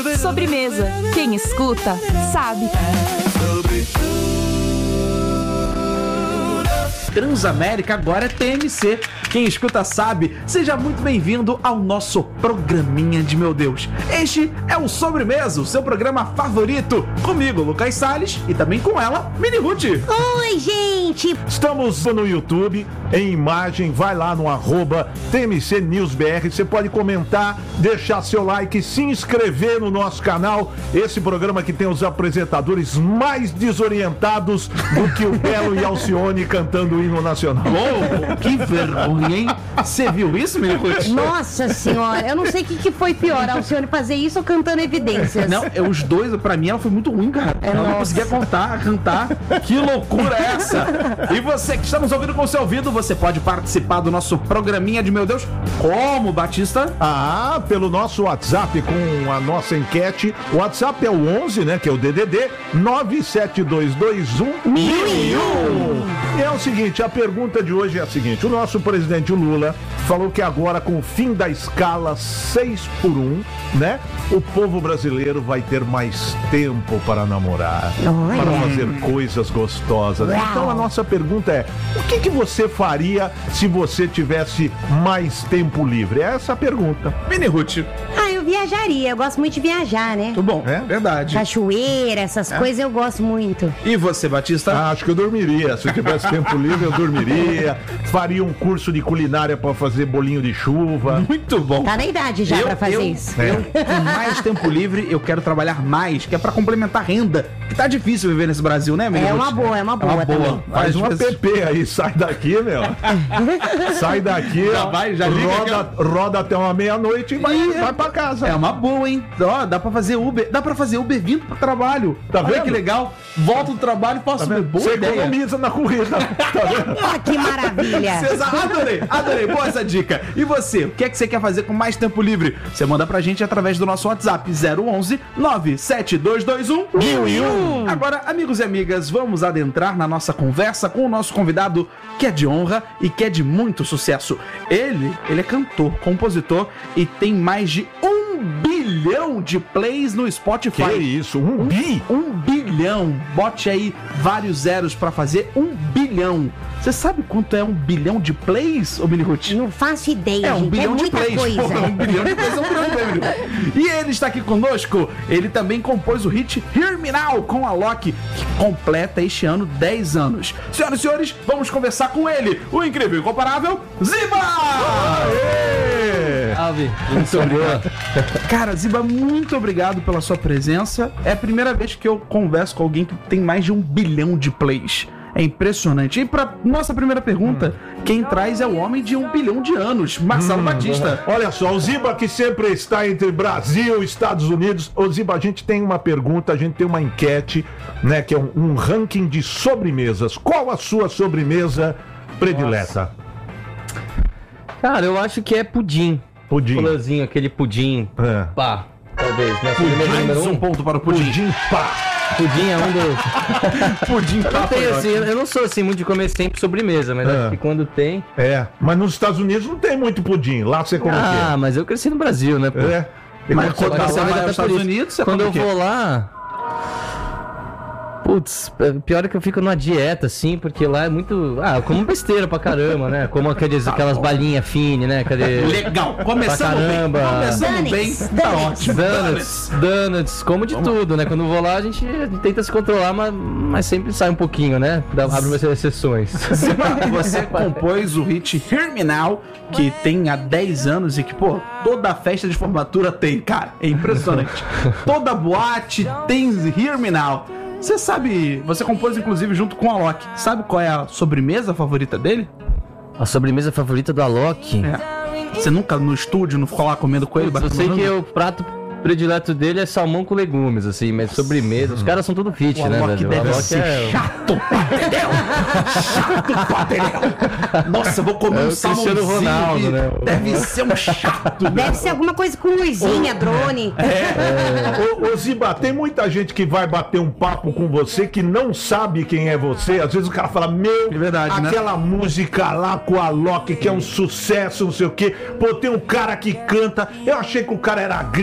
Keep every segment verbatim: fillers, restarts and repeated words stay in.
Sobremesa. Quem escuta, sabe. Transamérica agora é T M C. Quem escuta sabe. Seja muito bem-vindo ao nosso programinha de meu Deus. Este é o Sobremesa, o seu programa favorito. Comigo, Lucas Salles, e também com ela, Mini Ruth. Oi, gente! Estamos no YouTube, em imagem, vai lá no arroba T M C News B R, você pode comentar, deixar seu like, se inscrever no nosso canal, esse programa que tem os apresentadores mais desorientados do que o Belo e Alcione cantando o hino nacional. Oh, que vergonha, hein? Você viu isso, Mini Ruth? Nossa senhora, eu não sei o que, que foi pior, a Alcione fazer isso ou cantando Evidências. Não, é, os dois, pra mim, ela foi muito ruim, cara. É, ela não nossa. conseguia contar, cantar. Que loucura é essa? E você que está nos ouvindo com o seu ouvido, você pode participar do nosso programinha de meu Deus. Como, Batista? Ah, pelo nosso WhatsApp com a nossa enquete. O WhatsApp é o onze, né, que é o D D D nove sete dois dois um mil e um. E é o seguinte, a pergunta de hoje é a seguinte: o nosso presidente Lula falou que agora, com o fim da escala seis por um, né, o povo brasileiro vai ter mais tempo para namorar, Olha. para fazer coisas gostosas. Uau. Então a nossa pergunta é: o que, que você faria se você tivesse mais tempo livre? É essa a pergunta. Mini Ruth. Ah, eu viajaria, eu gosto muito de viajar, né? Tudo bom, É? verdade. Cachoeira, essas coisas eu gosto muito. E você, Batista? Ah, acho que eu dormiria. Se eu tivesse tempo livre, eu dormiria. Faria um curso de culinária para fazer bolinho de chuva. Muito bom. Tá na idade já eu, pra fazer eu, isso. Eu, com mais tempo livre, eu quero trabalhar mais, que é pra complementar a renda. Que tá difícil viver nesse Brasil, né, Mini É Ruth? uma boa, é uma boa também. Faz um Às vezes- app aí, sai daqui, meu. Sai daqui, Já ó, vai, já liga roda, roda até uma meia-noite e vai, Ih, vai pra casa. É uma boa, hein? Ó, dá pra fazer Uber. Dá pra fazer Uber vindo pro trabalho. Tá Olha vendo? que legal. Volto do trabalho e posso Tá Uber. vendo? Boa Você ideia. economiza na corrida. Tá vendo? Ah, que maravilha! César, adorei, adorei, boa essa dica. E você, o que é que você quer fazer com mais tempo livre? Você manda pra gente através do nosso WhatsApp zero onze nove sete dois dois um mil e um. Agora, amigos e amigas, vamos adentrar na nossa conversa com o nosso convidado, que é de honra e que é de muito sucesso. Ele, ele é cantor, compositor e tem mais de um bilhão de plays no Spotify. Que isso? Um bi? Um bilhão. Bote aí vários zeros pra fazer um bilhão. Você sabe quanto é um bilhão de plays, ô Mini Ruth? Não faço ideia, É um gente. bilhão é de muita plays. coisa. Pô, um bilhão de plays é um grande, né, Mini Ruth? E ele está aqui conosco. Ele também compôs o hit Hear Me Now com a Loki, que completa este ano dez anos. Senhoras e senhores, vamos conversar com ele, o incrível e incomparável Ziba! Aê! Salve. Muito obrigado. Cara, Ziba, muito obrigado pela sua presença. É a primeira vez que eu converso com alguém que tem mais de um bilhão de plays. É impressionante. E pra nossa primeira pergunta, hum. quem traz é o homem de um bilhão de anos, Marcelo hum, Batista. Olha só, o Ziba que sempre está entre Brasil e Estados Unidos. Ô Ziba, a gente tem uma pergunta, a gente tem uma enquete, né, que é um, um ranking de sobremesas. Qual a sua sobremesa predileta? Nossa. Cara, eu acho que é pudim. Pudim. Colorzinho, aquele pudim. É. Pá, talvez, né? Mais um ponto para o pudim. Pudim, pá. Pudim é um dos... Pudim, eu, pá. tenho, assim, eu não sou assim muito de comer sempre sobremesa, mas É. acho que quando tem... É, mas nos Estados Unidos não tem muito pudim. Lá você come Ah, mas eu cresci no Brasil, né, o pô? quê? É. E Mas quando quando tá você lá- vai até aos Estados por isso. Unidos, você Quando come eu o quê? vou lá... Putz, pior é que eu fico numa dieta, assim, porque lá é muito... Ah, eu como besteira pra caramba, né? Como aqueles, aquelas balinhas fine, né? Cadê... Legal, começando Pra bem. caramba. Começando bem. Donuts, Tá donuts. ótimo. Donuts, donuts, como de tudo, né? Quando eu vou lá, a gente tenta se controlar, mas, mas sempre sai um pouquinho, né? Dá, abre umas exceções. Você compôs o hit Hear Me Now, que tem há dez anos e que, pô, toda festa de formatura tem, cara. É impressionante. Toda boate tem Hear Me Now. Você sabe, você compôs inclusive junto com a Loki. Sabe qual é a sobremesa favorita dele? A sobremesa favorita do Alok? É. Você nunca no estúdio não ficou lá comendo com ele? Eu batendo sei no que rango? o prato predileto dele é salmão com legumes, assim, mas sobremesa. Os caras são tudo fit, O né, Alok velho? deve O Alok ser é... chato pra entendeu? Chato pra entendeu? Nossa, eu vou comer É um o Cristiano salmãozinho Ronaldo, aqui. né? Deve ser um chato. Deve ser alguma coisa com luzinha, drone. Ô, ô Ziba, tem muita gente que vai bater um papo com você que não sabe quem é você. Às vezes o cara fala, meu, É verdade, né? aquela música lá com a Loki que é um sucesso, não sei o quê. Pô, tem um cara que canta. Eu achei que o cara era gringo, mas o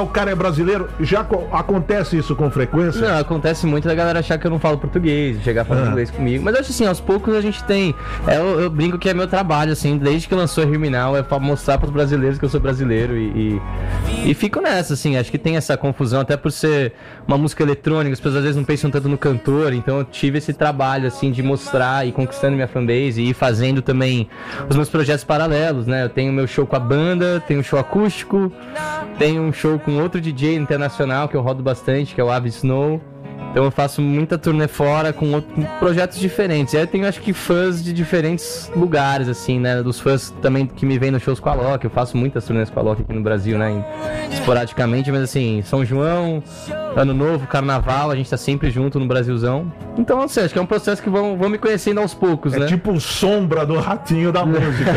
o cara é brasileiro? Já co- acontece isso com frequência? Não, acontece muito da galera achar que eu não falo português, chegar falando Ah. inglês comigo. Mas eu acho assim, aos poucos a gente tem. É, eu, eu brinco que é meu trabalho, assim, desde que lançou a Herminal, é pra mostrar pros brasileiros que eu sou brasileiro e, e, e fico nessa, assim. Acho que tem essa confusão, até por ser uma música eletrônica, as pessoas às vezes não pensam tanto no cantor, então eu tive esse trabalho, assim, de mostrar e conquistando minha fanbase e ir fazendo também os meus projetos paralelos, né? Eu tenho meu show com a banda, tenho um show acústico, tenho um show com outro D J internacional que eu rodo bastante, que é o Avi Snow. Então eu faço muita turnê fora com, outro, com projetos diferentes. E aí eu tenho, acho que, fãs de diferentes lugares, assim, né? Dos fãs também que me vêm nos shows com a Loki. Eu faço muitas turnês com a Loki aqui no Brasil, né? Esporadicamente, mas assim, São João, Ano Novo, Carnaval, a gente tá sempre junto no Brasilzão. Então, assim, acho que é um processo que vão, vão me conhecendo aos poucos, É né? tipo sombra do ratinho da música.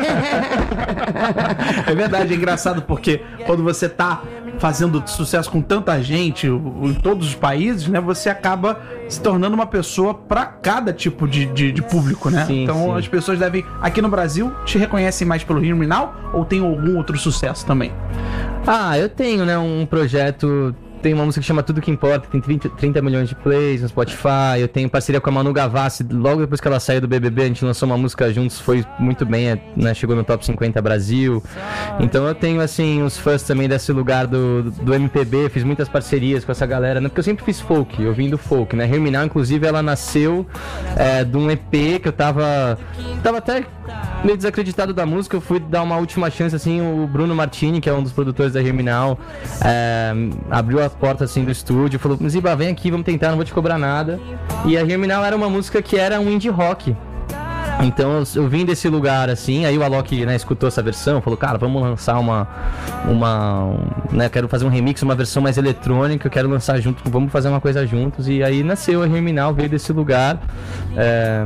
É verdade, é engraçado porque quando você tá fazendo sucesso com tanta gente o- em todos os países, né, você acaba se tornando uma pessoa pra cada tipo de, de, de público, né? Sim, então sim. as pessoas devem, aqui no Brasil, te reconhecem mais pelo Hear Me Now ou tem algum outro sucesso também? Ah, eu tenho, né, um projeto. Tem uma música que chama Tudo Que Importa, tem trinta, trinta milhões de plays no Spotify. Eu tenho parceria com a Manu Gavassi. Logo depois que ela saiu do B B B, a gente lançou uma música juntos, foi muito bem, né? Chegou no Top cinquenta Brasil. Então eu tenho, assim, os fãs também desse lugar do, do M P B. Fiz muitas parcerias com essa galera, né? Porque eu sempre fiz folk, eu vim do folk, né? Hear Me Now, inclusive, ela nasceu é, de um E P que eu tava... Tava até meio desacreditado da música. Eu fui dar uma última chance, assim. O Bruno Martini, que é um dos produtores da Hear Me Now, é, abriu a porta, assim, do estúdio, falou: Ziba, vem aqui, vamos tentar, não vou te cobrar nada. E a Hear Me Now era uma música que era um indie rock. Então eu, eu vim desse lugar, assim. Aí o Alok, né, escutou essa versão, falou: cara, vamos lançar uma uma um, né, quero fazer um remix, uma versão mais eletrônica, eu quero lançar junto, vamos fazer uma coisa juntos. E aí nasceu a Hear Me Now, veio desse lugar. É,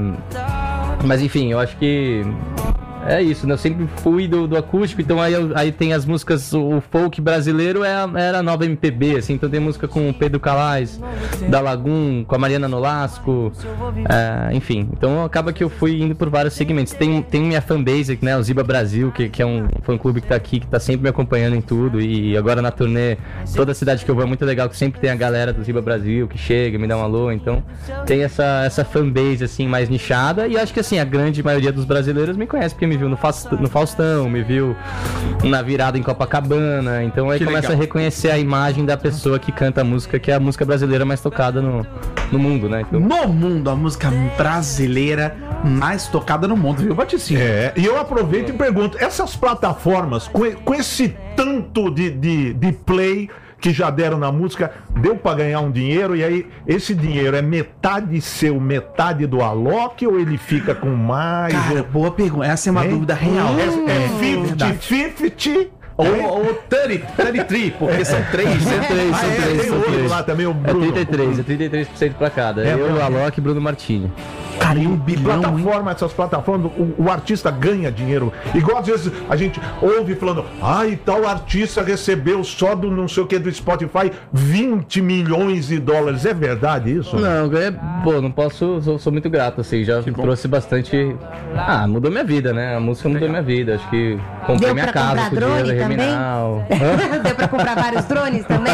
mas enfim, eu acho que é isso, né? Eu sempre fui do, do acústico, então aí, eu- aí tem as músicas, o, o folk brasileiro é a, era a nova M P B, assim, então tem música com o Pedro Calais, da Lagoon, com a Mariana Nolasco, é, enfim, então acaba que eu fui indo por vários segmentos. Tem, tem minha fanbase, né, o Ziba Brasil, que, que é um fã-clube que tá aqui, que tá sempre me acompanhando em tudo, e agora na turnê, toda cidade que eu vou é muito legal, que sempre tem a galera do Ziba Brasil que chega, me dá um alô, então tem essa, essa fanbase, assim, mais nichada, e acho que, assim, a grande maioria dos brasileiros me conhece, porque me viu no Faustão, no Faustão, me viu na virada em Copacabana, então aí Que começa legal. a reconhecer a imagem da pessoa que canta a música, que é a música brasileira mais tocada no, no mundo, né? Então, No mundo, a música brasileira mais tocada no mundo, viu, Baticinho? É, e eu aproveito e pergunto, essas plataformas, com, e- com esse tanto de, de, de play que já deram na música, deu pra ganhar um dinheiro, e aí esse dinheiro é metade seu, metade do Alok, ou ele fica com mais? Cara, boa pergunta. Essa é uma Hein? dúvida real. É, é Verdade. cinquenta cinquenta? Ou, ou trinta, trinta e três, porque são três, são né? três, Ah, são é, três, tem são outro três. lá também, o É Bruno. trinta e três, é trinta e três por cento pra cada. É, eu, é. Alok e Bruno Martini. Cara, e um bilhão, hein? Plataforma, essas plataformas, o, o artista ganha dinheiro. Igual às vezes a gente ouve falando, ai, tal artista recebeu só do não sei o que do Spotify vinte milhões de dólares. É verdade isso? Não, ganhei. Pô, não posso. Sou, sou muito grato, assim. Já trouxe bastante. Ah, mudou minha vida, né? A música mudou minha vida. Acho que comprei Deu minha pra casa comprar com o dinheiro drone da também? Herminal. Deu pra comprar vários drones também?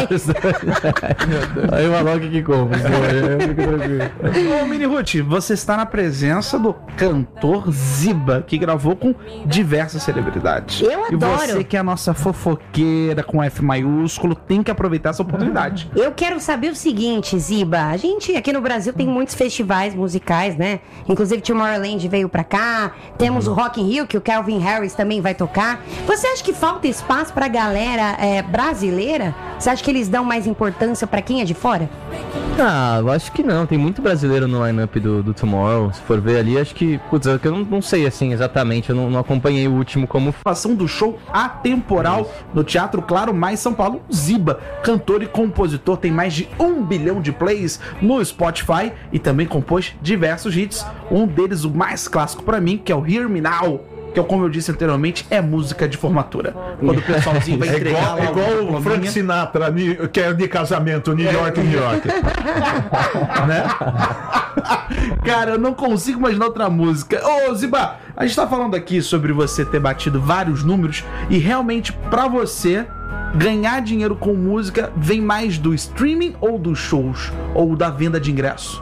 Aí o Alok que compra. Eu fico tranquilo. Ô, Mini Ruth, você está na presença do cantor Ziba, que gravou com diversas celebridades. Eu E adoro. você que é a nossa fofoqueira com F maiúsculo, tem que aproveitar essa oportunidade. Eu quero saber o seguinte, Ziba. A gente aqui no Brasil tem muitos festivais musicais, né? Inclusive Tomorrowland veio pra cá. Temos o Rock in Rio, que o Calvin Harris também vai tocar. Você acha que falta espaço pra galera é, brasileira? Você acha que eles dão mais importância pra quem é de fora? Ah, eu acho que não. Tem muito brasileiro no line-up do, do Tomorrow. Se for ver ali, acho que. Putz, é que eu não, não sei assim exatamente. Eu não, não acompanhei o último como. Participação do show atemporal no Teatro Claro Mais São Paulo. Ziba, cantor e compositor, tem mais de um bilhão de plays no Spotify e também compôs diversos hits. Um deles, o mais clássico pra mim, que é o Hear Me Now, que, como eu disse anteriormente, é música de formatura. Quando o pessoalzinho vai É entregar igual, lá é igual o diplominha. Frank Sinatra, ni- que é de casamento, New York, New York. Né? Cara, eu não consigo imaginar outra música. Ô, Ziba, a gente tá falando aqui sobre você ter batido vários números e realmente, pra você, ganhar dinheiro com música vem mais do streaming ou dos shows? Ou da venda de ingresso?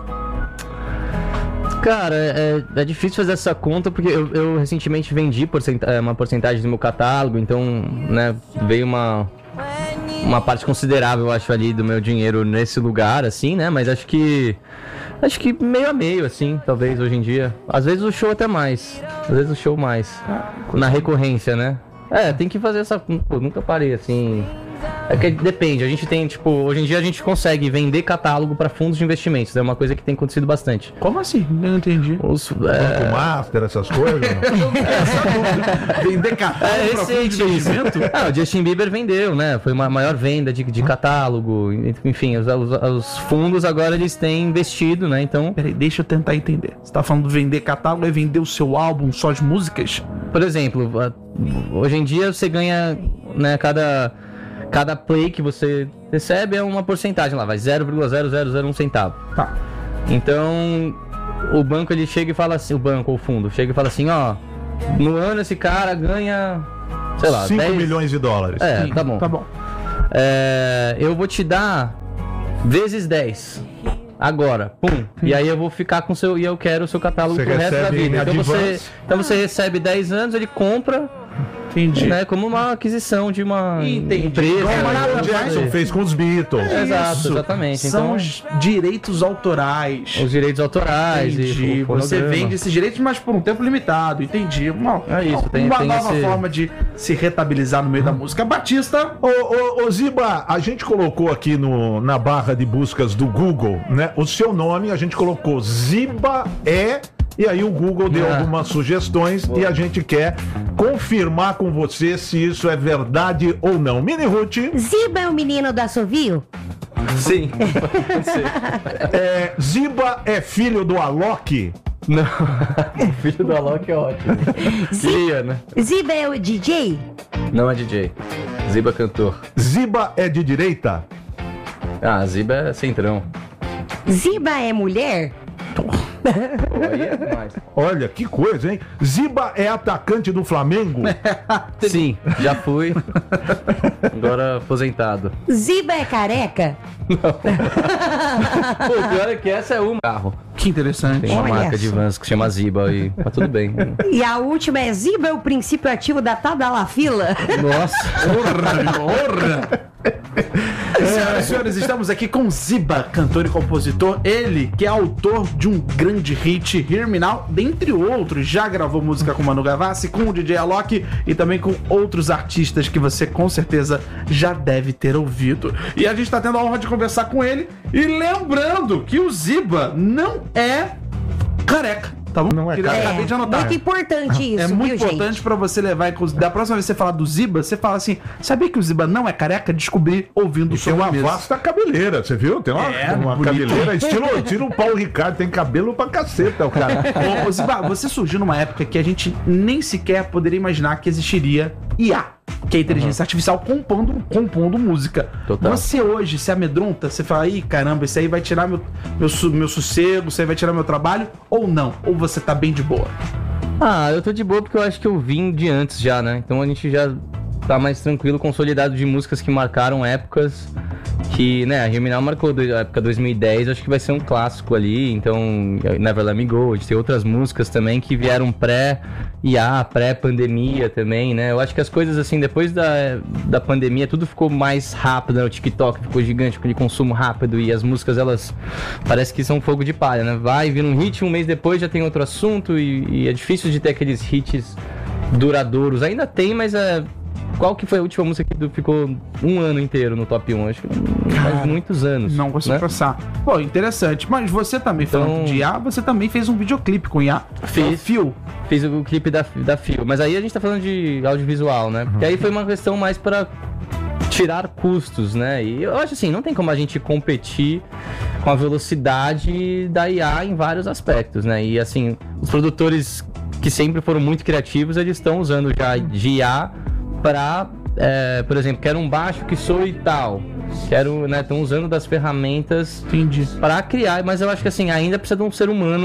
Cara, é, é difícil fazer essa conta porque eu, eu recentemente vendi porcenta- uma porcentagem do meu catálogo, então, né, veio uma, uma parte considerável, eu acho, ali do meu dinheiro nesse lugar, assim, né, mas acho que, acho que meio a meio, assim, talvez, hoje em dia. Às vezes o show até mais, às vezes o show mais, na recorrência, né. É, tem que fazer essa, pô, nunca parei, assim... É que depende, a gente tem, tipo, hoje em dia a gente consegue vender catálogo para fundos de investimentos, é uma coisa que tem acontecido bastante. Como assim? Eu não entendi. Os, Banco é... Master, essas coisas. Não? Vender catálogo É pra fundo de recente isso. investimento? Ah, o Justin Bieber vendeu, né? Foi uma maior venda de, de catálogo, enfim, os, os, os fundos agora eles têm investido, né? Então, Peraí, deixa eu tentar entender. Você tá falando de vender catálogo é vender o seu álbum só de músicas? por exemplo, a- hoje em dia você ganha, né, cada... Cada play que você recebe é uma porcentagem lá, vai zero vírgula zero zero zero um centavo. Tá. Então, o banco ele chega e fala assim, o banco ou o fundo chega e fala assim, ó, no ano esse cara ganha, sei lá, cinco dez milhões de dólares. É, tá bom. Tá bom. É, eu vou te dar vezes dez. Agora, pum. E aí eu vou ficar com o seu. E eu quero o seu catálogo Você pro resto da recebe vida. em Então você, advance. então você recebe dez anos, ele compra, Entendi. né? Como uma aquisição de uma Entendi. empresa. Igual O Mas Michael nada Jackson mais. fez com os Beatles. É, exato, Isso. exatamente. São Então, os direitos autorais. os direitos autorais. Entendi. E o Você fonograma. vende esses direitos, mas por um tempo limitado. Entendi. Uma, É isso, tem- uma tem nova esse- forma de se rentabilizar no meio da música. Batista. Ô, ô, ô, Ziba, a gente colocou aqui no, na barra de buscas do Google, né? O seu nome, a gente colocou Ziba é. E aí o Google deu Ah. algumas sugestões e a gente quer confirmar com você se isso é verdade ou não. Mini Ruth, Ziba é o menino do assovio? Sim. é, Ziba é filho do Alok? Não. O filho do Alok é ótimo. Queria, né? Ziba é o D J? Não é D J. Ziba é cantor. Ziba é de direita? Ah, Ziba é centrão. Ziba é mulher? Pô, aí é demais. Olha, que coisa, hein? Ziba é atacante do Flamengo? Sim, já fui. Agora aposentado. Ziba é careca? Pô, o pior é que essa é uma carro. Que interessante. Tem uma Olha marca de só. vans que chama Ziba e tá tudo bem. E a última é Ziba é o princípio ativo da Tadalafila? Nossa. Porra, porra. Senhoras e senhores, estamos aqui com Ziba, cantor e compositor. Ele que é autor de um grande hit, Hear Me Now, dentre outros. Já gravou música com Manu Gavassi, com o D J Alok e também com outros artistas que você com certeza já deve ter ouvido. E a gente tá tendo a honra de conversar com ele. E lembrando que o Ziba não é careca, tá bom? Não é Queria- careca. Acabei de anotar. Muito importante isso, É muito viu, importante gente? pra você levar, inclusive, da próxima vez que você falar do Ziba, você fala assim, sabia que o Ziba não é careca? Descobri ouvindo E o tem uma vasta cabeleira, você viu? Tem uma, É, uma bonito. cabeleira estilo, estilo Paulo Ricardo, tem cabelo pra caceta, o cara. Ô, ô, Ziba, você surgiu numa época que a gente nem sequer poderia imaginar que existiria I A, que é a inteligência artificial compondo, compondo música. Total. Você hoje se amedronta, você fala, ih, caramba, isso aí vai tirar meu, meu, su- meu sossego, isso aí vai tirar meu trabalho, ou não? Ou você tá bem de boa? Ah, eu tô de boa porque eu acho que eu vim de antes já, né? Então a gente já tá mais tranquilo, consolidado de músicas que marcaram épocas. Que, né, a Hear Me Now marcou do- a época dois mil e dez, acho que vai ser um clássico ali. Então, Never Let Me Go, a gente tem outras músicas também que vieram pré-I A, pré-pandemia também, né? Eu acho que as coisas, assim, depois da, da pandemia, tudo ficou mais rápido, né? O TikTok ficou gigante, aquele consumo rápido e as músicas, elas parece que são fogo de palha, né? Vai, vira um hit, um mês depois já tem outro assunto e, e é difícil de ter aqueles hits duradouros. Ainda tem, mas é... Qual que foi a última música que ficou um ano inteiro no top um? Acho que não faz muitos anos. Não consigo né? pensar. Pô, interessante. Mas você também, Então- falando de I A, você também fez um videoclipe com I A. Fiz. Fio. Fiz o clipe da, da Fio. Mas aí a gente tá falando de audiovisual, né? Porque aí foi uma questão mais pra tirar custos, né? E eu acho assim, não tem como a gente competir com a velocidade da I A em vários aspectos, né? E assim, os produtores que sempre foram muito criativos, eles estão usando já de I A para, é, por exemplo, quero um baixo que soe tal. Quero, né? Estão usando das ferramentas Entendi. para criar, mas eu acho que assim, ainda precisa de um ser humano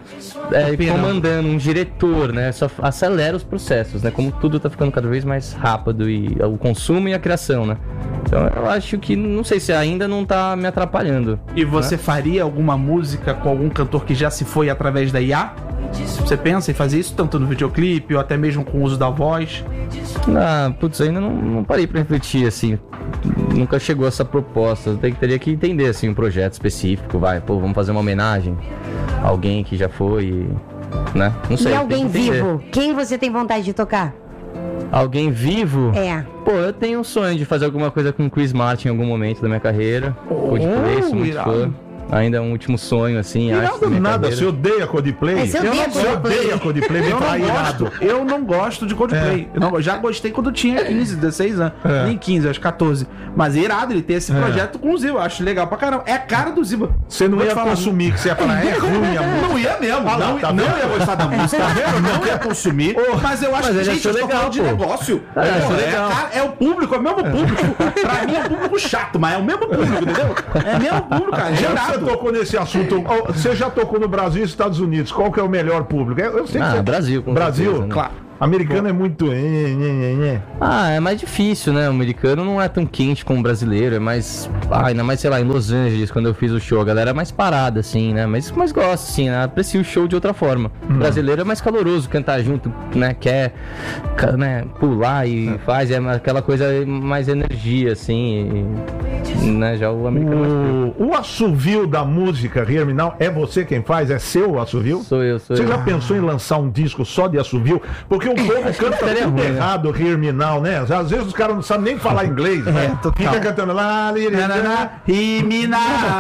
é, comandando, um diretor, né? Só acelera os processos, né? Como tudo tá ficando cada vez mais rápido, e o consumo e a criação, né? Então eu acho que, não sei se ainda não tá me atrapalhando. E você né? faria alguma música com algum cantor que já se foi através da I A? Você pensa em fazer isso tanto no videoclipe ou até mesmo com o uso da voz? Ah, putz, ainda não, não parei pra refletir, assim. Nunca chegou essa proposta. Tem, teria que entender, assim, um projeto específico, vai. Pô, vamos fazer uma homenagem a alguém que já foi, né? Não sei. E alguém tem que entender. vivo? Quem você tem vontade de tocar? Alguém vivo? É. Pô, eu tenho um sonho de fazer alguma coisa com o Chris Martin em algum momento da minha carreira. Coldplay, sou muito irado. fã. Ainda é um último sonho, assim, acho. Nada, nada, você odeia Coldplay? É, você Eu odeia não- você Coldplay. odeia Coldplay, me Eu fala não aí, gosto, Nado. eu não gosto de Coldplay. É. Eu não- já gostei quando tinha quinze, dezesseis anos. É. Nem quinze, acho quatorze. Mas é irado ele ter esse É. projeto com o Ziba. Eu acho legal pra caramba. É a cara do Ziba. Você não Vou ia te falar. consumir, que você ia falar, é ruim a música. Não ia mesmo. Ah, não, tá não vendo? ia gostar da música. Não ia consumir. Mas eu acho Mas que, ele gente, achou eu tô legal, falando de pô. negócio. Ah, Pô, achou é, legal. a cara- é o público, é o mesmo público. Pra mim é um público chato, mas é o mesmo público, entendeu? É o mesmo público, cara. É Já você irado. tocou nesse assunto, ó, você já tocou no Brasil e Estados Unidos, qual que é o melhor público? Eu eu sei que Ah, você... Brasil, com Brasil, certeza, né? claro. Americano é muito... eh, eh, eh, eh. Ah, é mais difícil, né? O americano não é tão quente como o brasileiro, é mais... Ah, ainda mais, sei lá, em Los Angeles, quando eu fiz o show, a galera é mais parada, assim, né? Mas, mas gosta, assim, né? Aprecia o show de outra forma. O brasileiro é mais caloroso, cantar junto, né? Quer, ca- né? Pular e faz, é aquela coisa mais energia, assim, e, né? Já o americano é mais frio. O, o assovio da música, Here Me Now, é você quem faz? É seu o assovio? Sou eu, sou Você eu. já pensou em lançar um disco só de assovio? Porque o povo canta ficaria tudo ruim, né? errado, Hear Me Now, né? Às vezes os caras não sabem nem falar inglês, né? total. Fica cantando lá, li, li, li, Nanana, e mina,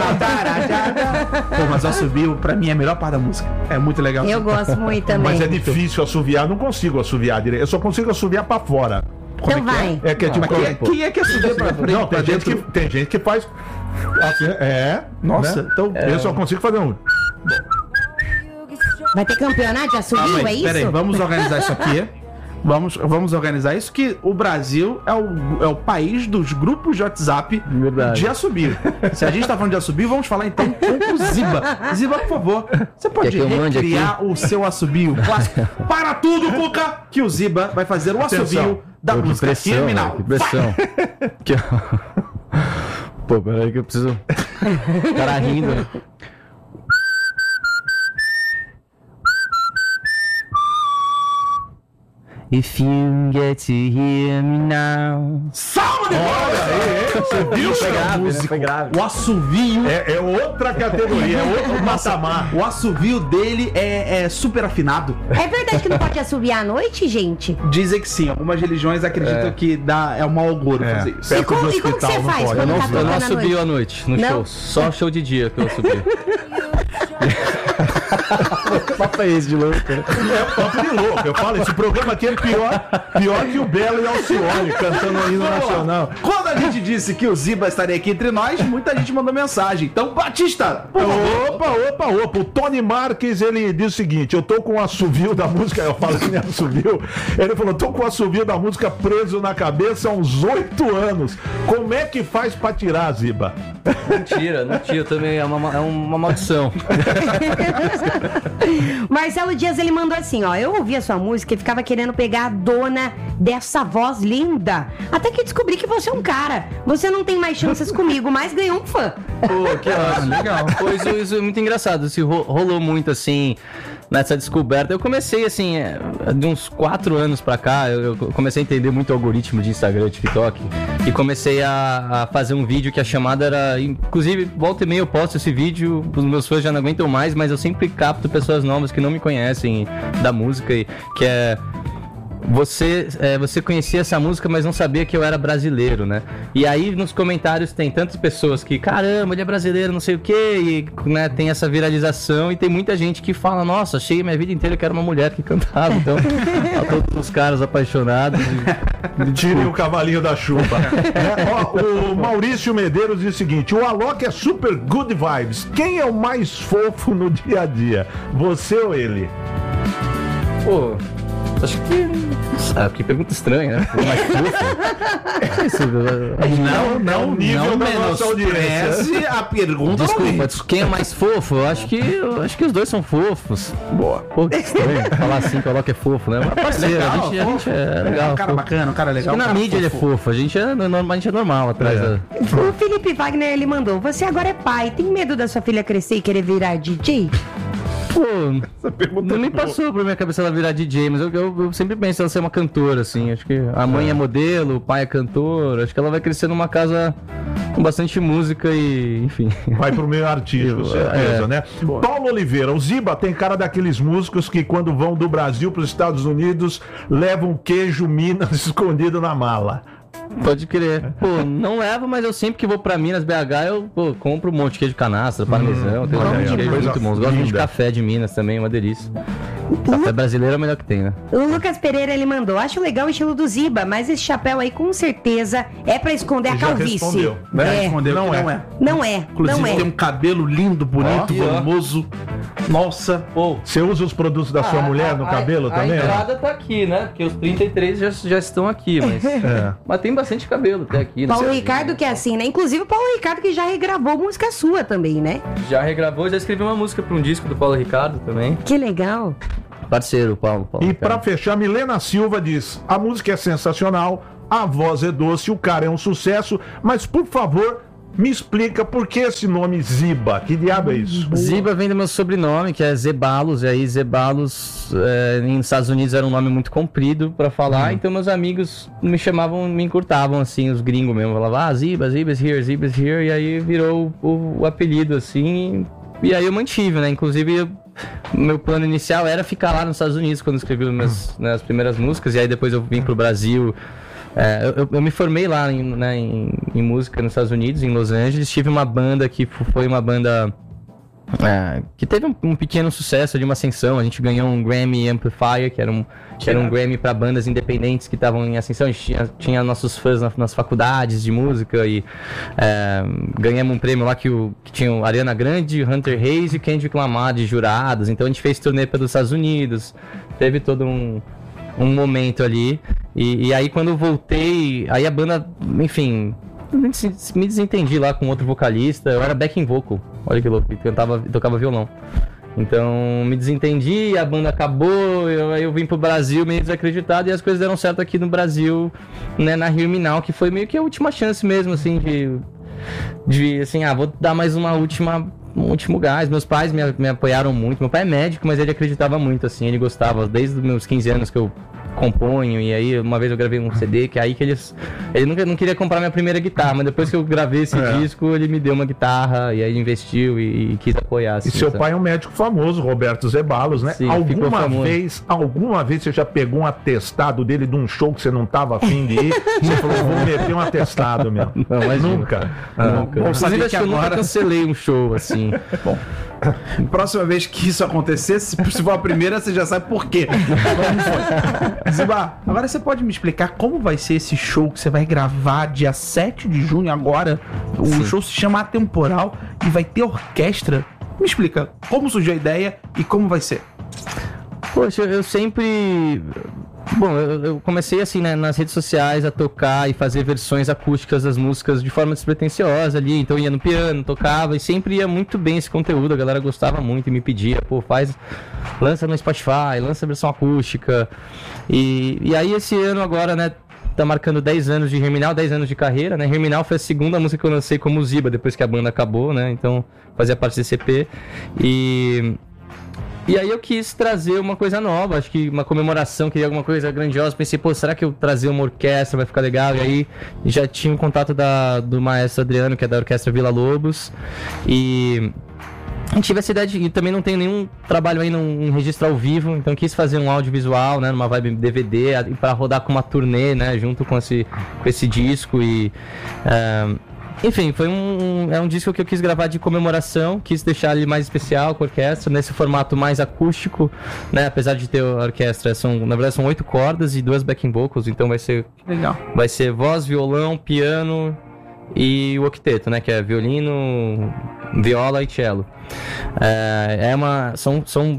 tarajada. Pô, mas ó, subiu, pra mim é a melhor parte da música. É muito legal. Eu gosto muito também. Mas é difícil assoviar, não consigo assoviar direito. Eu só consigo assoviar pra fora. Então vai. É que é tipo. Mas quem, é- quem é que assobia pra frente, Não, pra tem gente, que, dentro? tem gente que faz. assim, É. Nossa, né? então- Eu só consigo fazer um. Vai ter campeonato de Calma assobio, é aí, isso? peraí, vamos organizar isso aqui. Vamos, vamos organizar isso, que o Brasil é o, é o país dos grupos de WhatsApp Verdade. de assobio. Se a gente tá falando de assobio, vamos falar então com o Ziba. Ziba, por favor, você pode Quer que eu mande recriar o seu assobio clássico? Para tudo, Cuca, que o Ziba vai fazer o assobio Atenção. da Pô, que música pressão, criminal. velho, que pressão. Que- Pô, peraí que eu preciso... O cara rindo, né? If you get to hear me now. Salva de bola! Você viu, Foi grave, né? músico? Foi grave. O assovio, É, é outra categoria, é outro patamar. o assovio dele é, é super afinado. É verdade que não pode assobiar à noite, gente? Dizem que sim, algumas religiões acreditam É. que dá, é um mau agouro É. fazer isso. Perto E como- do e como que hospital, você não faz pode. quando Eu não, tá eu não tocando à assobio noite? à noite, no Não? show. Só show de dia que eu assobio. O papo é esse de louco, né? É papo de louco. Eu falo, esse programa aqui é pior, pior que o Belo e Alcione cantando o hino nacional. Quando a gente disse que o Ziba estaria aqui entre nós, muita gente mandou mensagem. Então, Batista, por favor. Opa, opa, opa. O Tony Marques, ele diz o seguinte: eu tô com o assovio da música. Eu falo que nem assovio. Ele falou: tô com o assovio da música preso na cabeça há uns oito anos. Como é que faz pra tirar, Ziba? Mentira, não tira também, é uma, é uma maldição. Marcelo Dias, ele mandou assim, ó. Eu ouvi a sua música e ficava querendo pegar a dona dessa voz linda. Até que descobri que você é um cara. Você não tem mais chances comigo, mas ganhou um fã. Pô, que ótimo, legal. Pô, isso, isso é muito engraçado, isso ro- rolou muito assim, nessa descoberta. Eu comecei assim, é, de uns quatro anos pra cá, eu, eu comecei a entender muito o algoritmo de Instagram e TikTok. E comecei a, a fazer um vídeo que a chamada era, inclusive, volta e meia eu posto esse vídeo, os meus fãs já não aguentam mais, mas eu sempre capto pessoas novas que não me conhecem da música, e, que é... Você, é, você conhecia essa música, mas não sabia que eu era brasileiro, né? E aí nos comentários tem tantas pessoas que, caramba, ele é brasileiro, não sei o quê, e né, tem essa viralização, e tem muita gente que fala, nossa, achei minha vida inteira que era uma mulher que cantava, então, a todos os caras apaixonados. E... Tirem o cavalinho da chuva. É, ó, o Maurício Medeiros diz o seguinte: o Alok é super good vibes. Quem é o mais fofo no dia a dia? Você ou ele? Pô, Acho que... Ah, que pergunta estranha, né? Mais fofo. Isso, Não, não, nível não da nossa menospreze a pergunta. desculpa, quem é mais fofo? Eu acho que, eu acho que os dois são fofos. Boa. Pô, que estranho. Falar assim, coloca que é fofo, né? Mas parceiro, Legal, a gente, a gente é legal. Um cara fofo. bacana, um cara legal. Acho que um na cara mídia ele é fofo. fofo, a gente é, normal, a gente é normal atrás É. da... O Felipe Wagner, ele mandou: você agora é pai, tem medo da sua filha crescer e querer virar D J? Pô, pergunta não me é boa. passou pra minha cabeça ela virar D J, mas eu, eu, eu sempre penso ela ser uma cantora, assim. Acho que a mãe é, modelo, o pai é cantor. Acho que ela vai crescer numa casa com bastante música e, enfim. Vai pro meio artístico, Eu- certeza, é. né? Paulo Oliveira, o Ziba tem cara daqueles músicos que quando vão do Brasil pros Estados Unidos levam queijo Minas escondido na mala. Pode crer. Pô, não levo, mas eu sempre que vou pra Minas, B H, eu pô, compro um monte de queijo canastra, parmesão. Tem olha um monte aí, de queijo coisa muito bom. Gosto muito de linda. café de Minas também, uma delícia. Café brasileiro é o melhor que tem, né? O Lucas Pereira, ele mandou: acho legal o estilo do Ziba, mas esse chapéu aí com certeza é pra esconder a Já calvície. respondeu, né? É, Respondeu Não que é. não é. não é, Inclusive não é. tem um cabelo lindo, bonito, Ó. volumoso. Nossa. Pô, Você usa os produtos da sua mulher no cabelo também? A né? entrada tá aqui, né? Porque os trinta e três já, já estão aqui, mas... É. Mas tem bastante cabelo até aqui. né? Paulo Ricardo que é assim, né? Inclusive o Paulo Ricardo que já regravou música sua também, né? Já regravou, já escrevi uma música pra um disco do Paulo Ricardo também. Que legal. Parceiro, Paulo. Paulo E Ricardo. pra fechar, Milena Silva diz: a música é sensacional, a voz é doce, o cara é um sucesso, mas por favor, me explica por que esse nome Ziba? Que diabo é isso? Ziba vem do meu sobrenome, que é Zeballos, e aí Zeballos é, nos Estados Unidos era um nome muito comprido pra falar, então meus amigos me chamavam, me encurtavam assim, os gringos mesmo, falavam, ah, Ziba, Ziba's here, Ziba's here, e aí virou o, o apelido assim, e aí eu mantive, né, inclusive eu, meu plano inicial era ficar lá nos Estados Unidos quando eu escrevi as, minhas, né, as primeiras músicas, e aí depois eu vim pro Brasil. É, eu, eu me formei lá em, né, em, em música nos Estados Unidos, em Los Angeles. Tive uma banda que f- foi uma banda é, que teve um, um pequeno sucesso de uma ascensão. A gente ganhou um Grammy Amplifier, que era um, que era um Grammy para bandas independentes que estavam em ascensão. A gente tinha, tinha nossos fãs na, nas faculdades de música e é, ganhamos um prêmio lá que, o, que tinha o Ariana Grande, Hunter Hayes e Kendrick Lamar de jurados. Então a gente fez turnê pelos Estados Unidos. Teve todo um um momento ali, e, e aí quando eu voltei, aí a banda, enfim, me des- me desentendi lá com outro vocalista, eu era backing vocal, olha que louco, e cantava, tocava violão. Então me desentendi, a banda acabou, eu, aí eu vim pro Brasil meio desacreditado e as coisas deram certo aqui no Brasil, né, na Rio Minal, que foi meio que a última chance mesmo, assim, de, de assim, ah, vou dar mais uma última, um último gás. Meus pais me, me apoiaram muito, meu pai é médico, mas ele acreditava muito, assim, ele gostava, desde os meus quinze anos que eu componho, e aí uma vez eu gravei um C D, que é aí que eles... Ele nunca não queria comprar minha primeira guitarra, mas depois que eu gravei esse É. disco, ele me deu uma guitarra, e aí investiu e, e quis apoiar, assim, E seu sabe? pai é um médico famoso, Roberto Zeballos, né? Sim, ficou alguma famoso. vez, alguma vez você já pegou um atestado dele de um show que você não tava afim de ir? Você falou, vou meter um atestado, meu. Não, imagina. Nunca. Nunca. Bom, Inclusive, saber acho que que eu nunca agora- cancelei um show, assim. Bom, próxima vez que isso acontecer, se se for a primeira, você já sabe por quê. Como foi. Ziba, agora você pode me explicar como vai ser esse show que você vai gravar dia sete de junho agora? O Sim. show se chama Atemporal e vai ter orquestra. Me explica como surgiu a ideia e como vai ser. Poxa, eu sempre... Bom, eu, eu comecei assim, né, nas redes sociais a tocar e fazer versões acústicas das músicas de forma despretensiosa ali. Então eu ia no piano, tocava e sempre ia muito bem esse conteúdo. A galera gostava muito e me pedia, pô, faz, lança no Spotify, lança a versão acústica. E, e aí esse ano agora, né, tá marcando dez anos de Herminal, dez anos de carreira, né? Herminal foi a segunda música que eu lancei como Ziba, depois que a banda acabou, né? Então fazia parte desse E P. E... E aí eu quis trazer uma coisa nova, acho que uma comemoração, queria alguma coisa grandiosa. Pensei, pô, será que eu trazer uma orquestra vai ficar legal? E aí já tinha um contato da, do maestro Adriano, que é da Orquestra Vila Lobos. E eu tive essa ideia de... E também não tenho nenhum trabalho ainda em registro ao vivo, então quis fazer um audiovisual, né, numa vibe D V D, e para rodar com uma turnê, né, junto com esse, com esse disco. E... eh, enfim, foi um, um, é um disco que eu quis gravar de comemoração, quis deixar ele mais especial com a orquestra, nesse formato mais acústico, né? Apesar de ter a orquestra, são, na verdade são oito cordas e duas backing vocals, então vai ser, Legal. vai ser voz, violão, piano e o octeto, né? Que é violino, viola e cello. É, é uma, são, são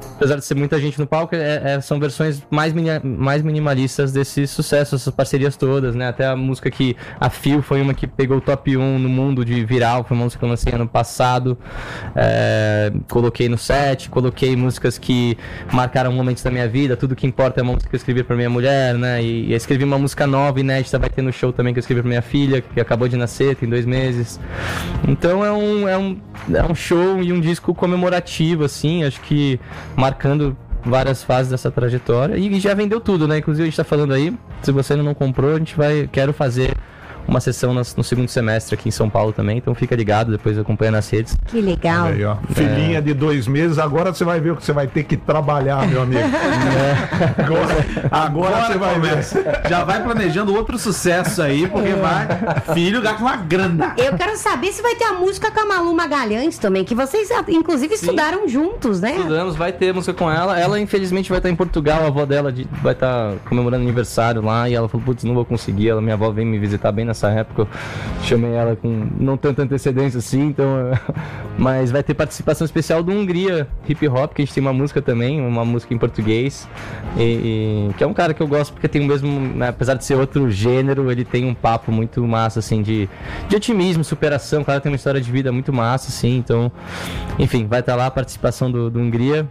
apesar de ser muita gente no palco, é, é, são versões mais, mini, mais minimalistas desse sucesso, essas parcerias todas, né? Até a música que a Feel foi uma que pegou o top um no mundo de viral, foi uma música que eu lancei ano passado. É, coloquei no set, coloquei músicas que marcaram momentos da minha vida, tudo que importa é uma música que eu escrevi pra minha mulher, né? E, e escrevi uma música nova, inédita, vai ter no show também que eu escrevi pra minha filha, que acabou de nascer, tem dois meses. Então é um, é um, é um show e um disco comemorativo, assim, acho que marcando várias fases dessa trajetória. E já vendeu tudo, né? Inclusive a gente tá falando aí, se você ainda não comprou, a gente vai, quero fazer uma sessão no, no segundo semestre aqui em São Paulo também, então fica ligado, depois acompanha nas redes. Que legal. Aí, ó. Filhinha é... de dois meses, agora você vai ver o que você vai ter que trabalhar, meu amigo. É. Agora, agora, agora você vai começa. ver. Já vai planejando outro sucesso aí, porque vai, filho gasta uma grana. Eu quero saber se vai ter a música com a Malu Magalhães também, que vocês inclusive Sim. estudaram juntos, né? Estudamos, vai ter música com ela. Ela infelizmente vai estar em Portugal, a avó dela de, vai estar comemorando aniversário lá, e ela falou, putz, não vou conseguir, ela, minha avó veio me visitar bem nessa época, eu chamei ela com não tanta antecedência assim, então mas vai ter participação especial do Hungria Hip Hop, que a gente tem uma música também, uma música em português, e, e, que é um cara que eu gosto porque tem o mesmo, né, apesar de ser outro gênero, ele tem um papo muito massa assim, de, de otimismo, superação, o cara tem uma história de vida muito massa assim, então enfim, vai estar lá a participação do, do Hungria.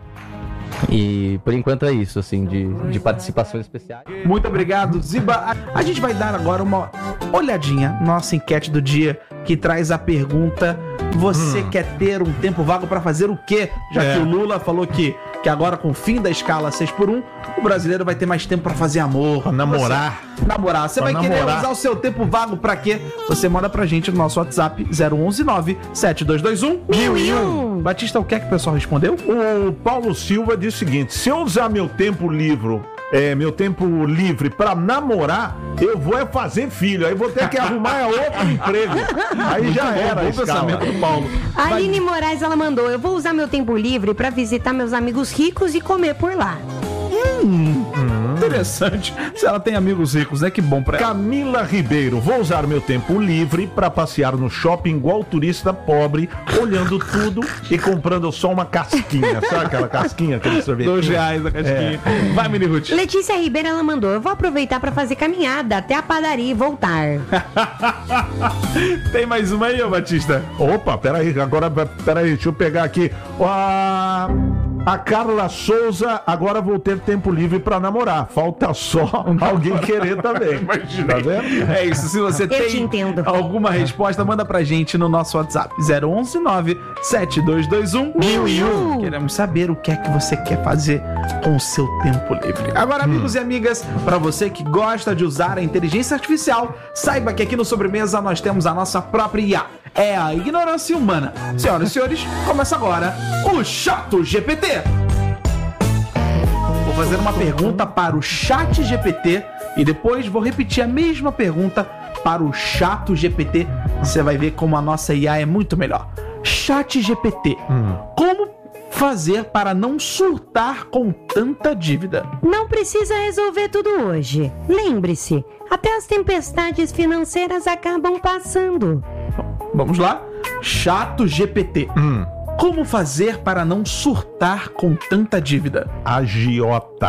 E por enquanto é isso, assim, de, de participações especiais. Muito obrigado, Ziba. A, a gente vai dar agora uma olhadinha na nossa enquete do dia, que traz a pergunta: você hum. quer ter um tempo vago para fazer o quê? Já é. que o Lula falou que, que agora com o fim da escala seis por um, o brasileiro vai ter mais tempo para fazer amor. Pra namorar. Você, namorar. Você pra vai namorar. querer usar o seu tempo vago para quê? Você manda pra gente no nosso WhatsApp zero um um nove sete dois dois um mil e um. Batista, o que é que o pessoal respondeu? O Paulo Silva diz o seguinte: se eu usar meu tempo livre, é, meu tempo livre pra namorar, eu vou é fazer filho. Aí vou ter que arrumar outro emprego. Aí já era o pensamento do Paulo. A Aline Moraes, ela mandou: eu vou usar meu tempo livre pra visitar meus amigos ricos e comer por lá. Hum, hum. Interessante. Se ela tem amigos ricos, né? Que bom pra ela. Camila Ribeiro: vou usar meu tempo livre pra passear no shopping igual turista pobre, olhando tudo e comprando só uma casquinha. Sabe aquela casquinha, aquele sorvete? Dois reais a casquinha. É. Vai, Mini Ruth. Letícia Ribeiro, ela mandou: eu vou aproveitar pra fazer caminhada até a padaria e voltar. Tem mais uma aí, ô Batista? Opa, peraí, agora, peraí, deixa eu pegar aqui. A, a Carla Souza: agora vou ter tempo livre pra namorar. Falta só alguém querer também. Tá vendo? É isso, se você eu tem te entendo. alguma resposta, manda pra gente no nosso WhatsApp zero um um nove sete dois dois um mil e um. Queremos saber o que é que você quer fazer com o seu tempo livre. Agora, hum. amigos e amigas, pra você que gosta de usar a inteligência artificial, saiba que aqui no Sobremesa nós temos a nossa própria I A. É a ignorância humana. Senhoras e senhores, começa agora o Chato G P T. Vou fazer uma pergunta para o Chat G P T e depois vou repetir a mesma pergunta para o Chato G P T. Você vai ver como a nossa I A é muito melhor. Chat G P T, hum. como fazer para não surtar com tanta dívida? Não precisa resolver tudo hoje. Lembre-se, até as tempestades financeiras acabam passando. Vamos lá? Chato G P T. Hum. Como fazer para não surtar com tanta dívida? Agiota.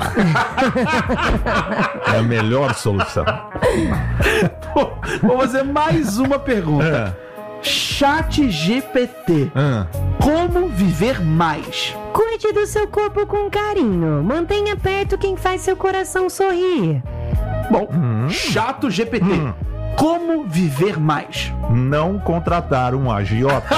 É a melhor solução. Vou fazer mais uma pergunta. É. Chat G P T. É. Como viver mais? Cuide do seu corpo com carinho. Mantenha perto quem faz seu coração sorrir. Bom, hum. Chato G P T. Hum. Como viver mais? Não contratar um agiota.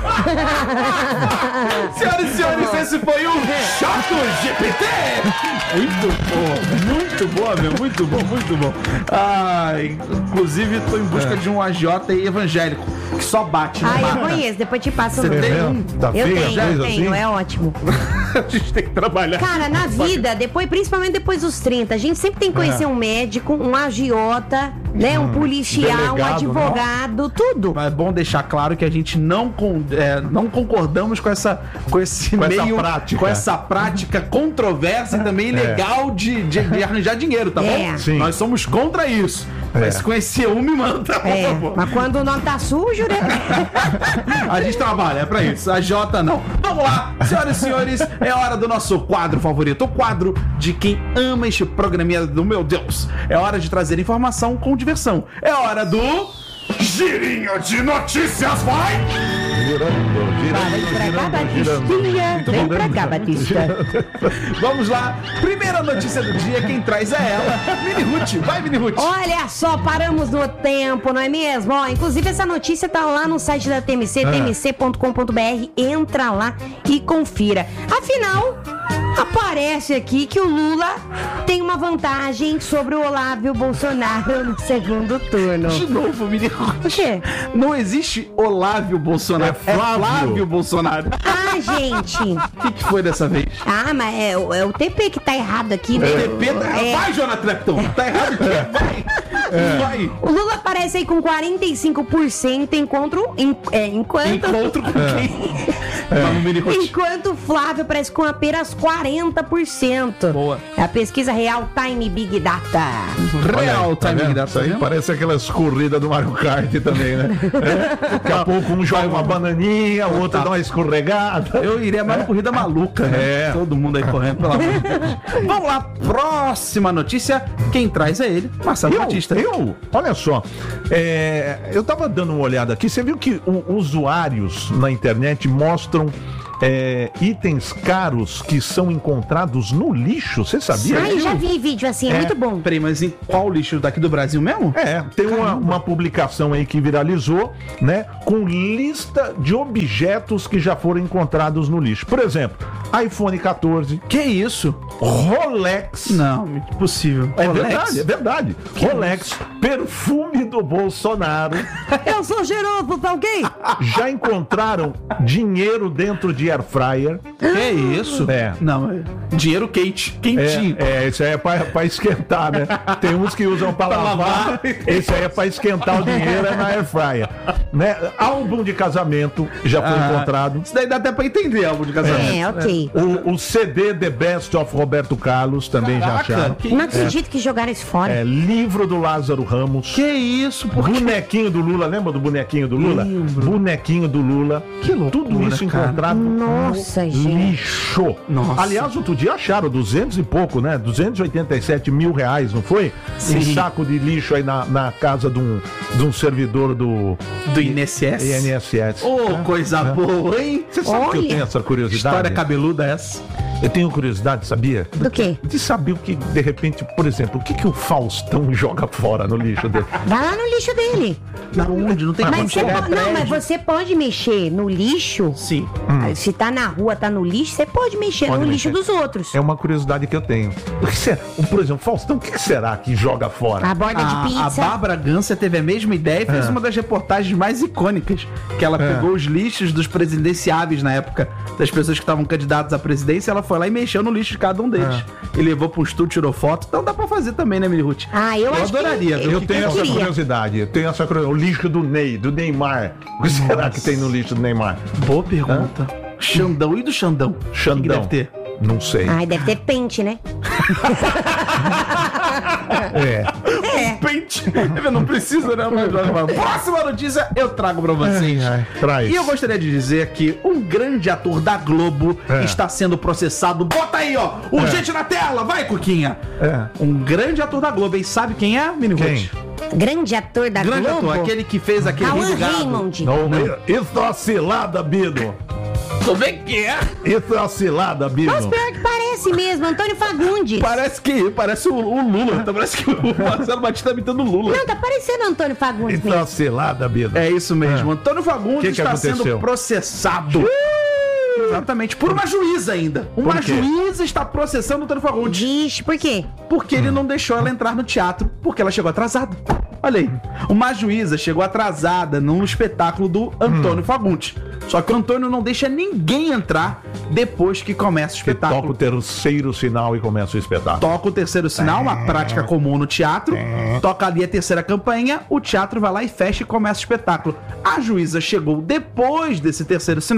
Senhoras e senhores, esse foi o Chato G P T. Muito bom, muito bom, meu, muito bom, muito bom. Ah, inclusive, tô em busca é. de um agiota evangélico que só bate. Ah, eu conheço, depois te passo o número. Você tem um? Tá eu feio, tenho, eu tenho, assim? É ótimo. A gente tem que trabalhar. Cara, na vida, depois, principalmente depois dos trinta, a gente sempre tem que conhecer é. um médico, um agiota, né, um hum, policial, delegado, um advogado, não? tudo. Mas é bom deixar claro que a gente não, con- é, não concordamos com essa com esse com meio, essa prática. com essa prática controversa e também ilegal é. de, de, de arranjar dinheiro, tá é. bom? Sim. Nós somos contra isso. É. Mas se conhecer um, me manda, por é. favor. Mas quando o nome tá sujo, né? A gente trabalha, é pra isso. A Jota não. Vamos lá, senhoras e senhores, é hora do nosso quadro favorito. O quadro de quem ama este programinha do meu Deus. É hora de trazer informação com diversão. É hora do... Girinho de notícias, vai! Girando, Vai pra cá, girando, Batistinha. girando. Vem pra cá, Batista. Vamos lá, primeira notícia do dia, quem traz é ela, Mini Ruth. Vai, Mini Ruth. Olha só, paramos no tempo, não é mesmo? Ó, inclusive essa notícia tá lá no site da T M C, Ah. t m c ponto com ponto b r. Entra lá e confira. Afinal, aparece aqui que o Lula tem uma vantagem sobre o Olávio Bolsonaro no segundo turno. De novo, Mini Ruth. O quê? Não existe Olávio Bolsonaro, É Flávio. Bolsonaro. Ah, gente. O que, que foi dessa vez? Ah, mas é, o- é o T P que tá errado aqui, né? T P, tá... É. Vai, Jonathan Clapton. Tá errado aqui, vai. Vai. O Lula aparece aí com quarenta e cinco por cento enquanto, em- é, enquanto, Encontro com quem? Vamos, Mini Ruth. enquanto o Flávio aparece com apenas quarenta por cento. Boa. É a pesquisa Real Time Big Data. Real Tá timing vendo? da Isso aí parece aquelas corridas do Mario Kart também, né? É. Daqui a pouco um joga uma bananinha, o outro dá uma escorregada. Eu iria mais uma corrida maluca, né? É. Todo mundo aí correndo, pelo amor de Deus. Vamos lá, próxima notícia. Quem traz é ele, Marcelo Eu, Batista. eu, olha só, é, eu tava dando uma olhada aqui, você viu que o- usuários na internet mostram é, itens caros que são encontrados no lixo, você sabia? Ai, já vi vídeo assim, é, muito bom. Peraí, mas em qual lixo daqui do Brasil mesmo? É, tem uma, uma publicação aí que viralizou, né, com lista de objetos que já foram encontrados no lixo. Por exemplo, iPhone quatorze, Que isso? Rolex. Não, impossível. É Rolex? verdade, é verdade. Rolex, perfume do Bolsonaro. Eu sou geroso, tá ok? Já encontraram dinheiro dentro de air fryer? Que isso? É. Não, é dinheiro quente, quentinho. É, é, isso aí é pra, pra esquentar, né? Tem uns que usam pra, lavar. lavar. Esse aí é pra esquentar o dinheiro, é na air fryer. Né? Álbum de casamento já foi Ah, encontrado. Isso daí dá até pra entender álbum de casamento. É, ok. O, o C D The Best of Roberto Carlos também já acharam. que, Não acredito que jogaram isso fora. É, livro do Lázaro Ramos. que isso? Por quê? Bonequinho do Lula, lembra do bonequinho do Lula? Lembro. Bonequinho do Lula. Que loucura, Tudo isso cara. encontrado Nossa, no gente. lixo. Nossa. Aliás, outro dia acharam duzentos e pouco, né? duzentos e oitenta e sete mil reais, não foi? Sim. Um saco de lixo aí na, na casa de um, de um servidor do Do I N S S? I N S S. Ô, coisa boa, hein? Você sabe que eu Olha. tenho essa curiosidade? História cabeluda essa. Eu tenho curiosidade, sabia? Do quê? De saber o que, de repente, por exemplo, o que, que o Faustão joga fora no lixo dele? Vai lá no lixo dele. Na onde? Não tem como Mas você chegar po- não, prédio. mas você pode mexer no lixo. Sim. Se tá na rua, tá no lixo, você pode mexer Pode no mexer. lixo dos outros. É uma curiosidade que eu tenho. O que será? Por exemplo, Faustão, o que, que será que joga fora? A borda de A, a pizza. Bárbara Ganser teve a mesma ideia e fez É. uma das reportagens mais icônicas. Que ela pegou os lixos dos presidenciáveis na época, das pessoas que estavam candidatas à presidência, ela foi lá e mexeu no lixo de cada um deles. E levou pro estúdio, tirou foto. Então dá pra fazer também, né, Mini Ruth? Ah, eu, Eu acho que- adoraria ver o Eu que tenho eu essa queria. curiosidade, eu tenho essa curiosidade. O lixo do Ney, do Neymar. O que será que tem no lixo do Neymar? Boa pergunta. Xandão. E do Xandão? O que Xandão. que deve ter? Não sei. Ai, deve ter pente, né? É. Pente. Não precisa, né? Mas... Próxima notícia eu trago pra vocês. Ai, ai, traz. E eu gostaria de dizer que um grande ator da Globo É. está sendo processado. Bota aí, ó! Urgente na tela! Vai, Cuquinha! É. Um grande ator da Globo, e sabe quem é, Mini Quem? Ruth? Grande ator da Grande Globo. ator, aquele que fez aquele Cauã Rio do Gado. Raymond. Não, isso é uma cilada, Bino. Como é que é? Isso é uma cilada, Bino. Mas pior que parece mesmo, Antônio Fagundes. Parece que parece o, o Lula. Então parece que o Marcelo Batista tá imitando o Lula. Não, tá parecendo Antônio Fagundes Isso é uma mesmo. cilada, Bino. É isso mesmo. Antônio Fagundes Que que está aconteceu? sendo processado. Exatamente, por uma juíza ainda. Uma Por quê? juíza está processando o Antônio Fagundes. Vixe, por quê? Porque ele não deixou ela entrar no teatro, porque ela chegou atrasada. Olha aí, uma juíza chegou atrasada num espetáculo do Antônio Fagundes. Só que o Antônio não deixa ninguém entrar depois que começa o Que toca espetáculo. o terceiro sinal e começa o espetáculo. Toca o terceiro sinal, uma prática comum no teatro. Toca ali a terceira campainha, o teatro vai lá e fecha e começa o espetáculo. A juíza chegou depois desse terceiro sinal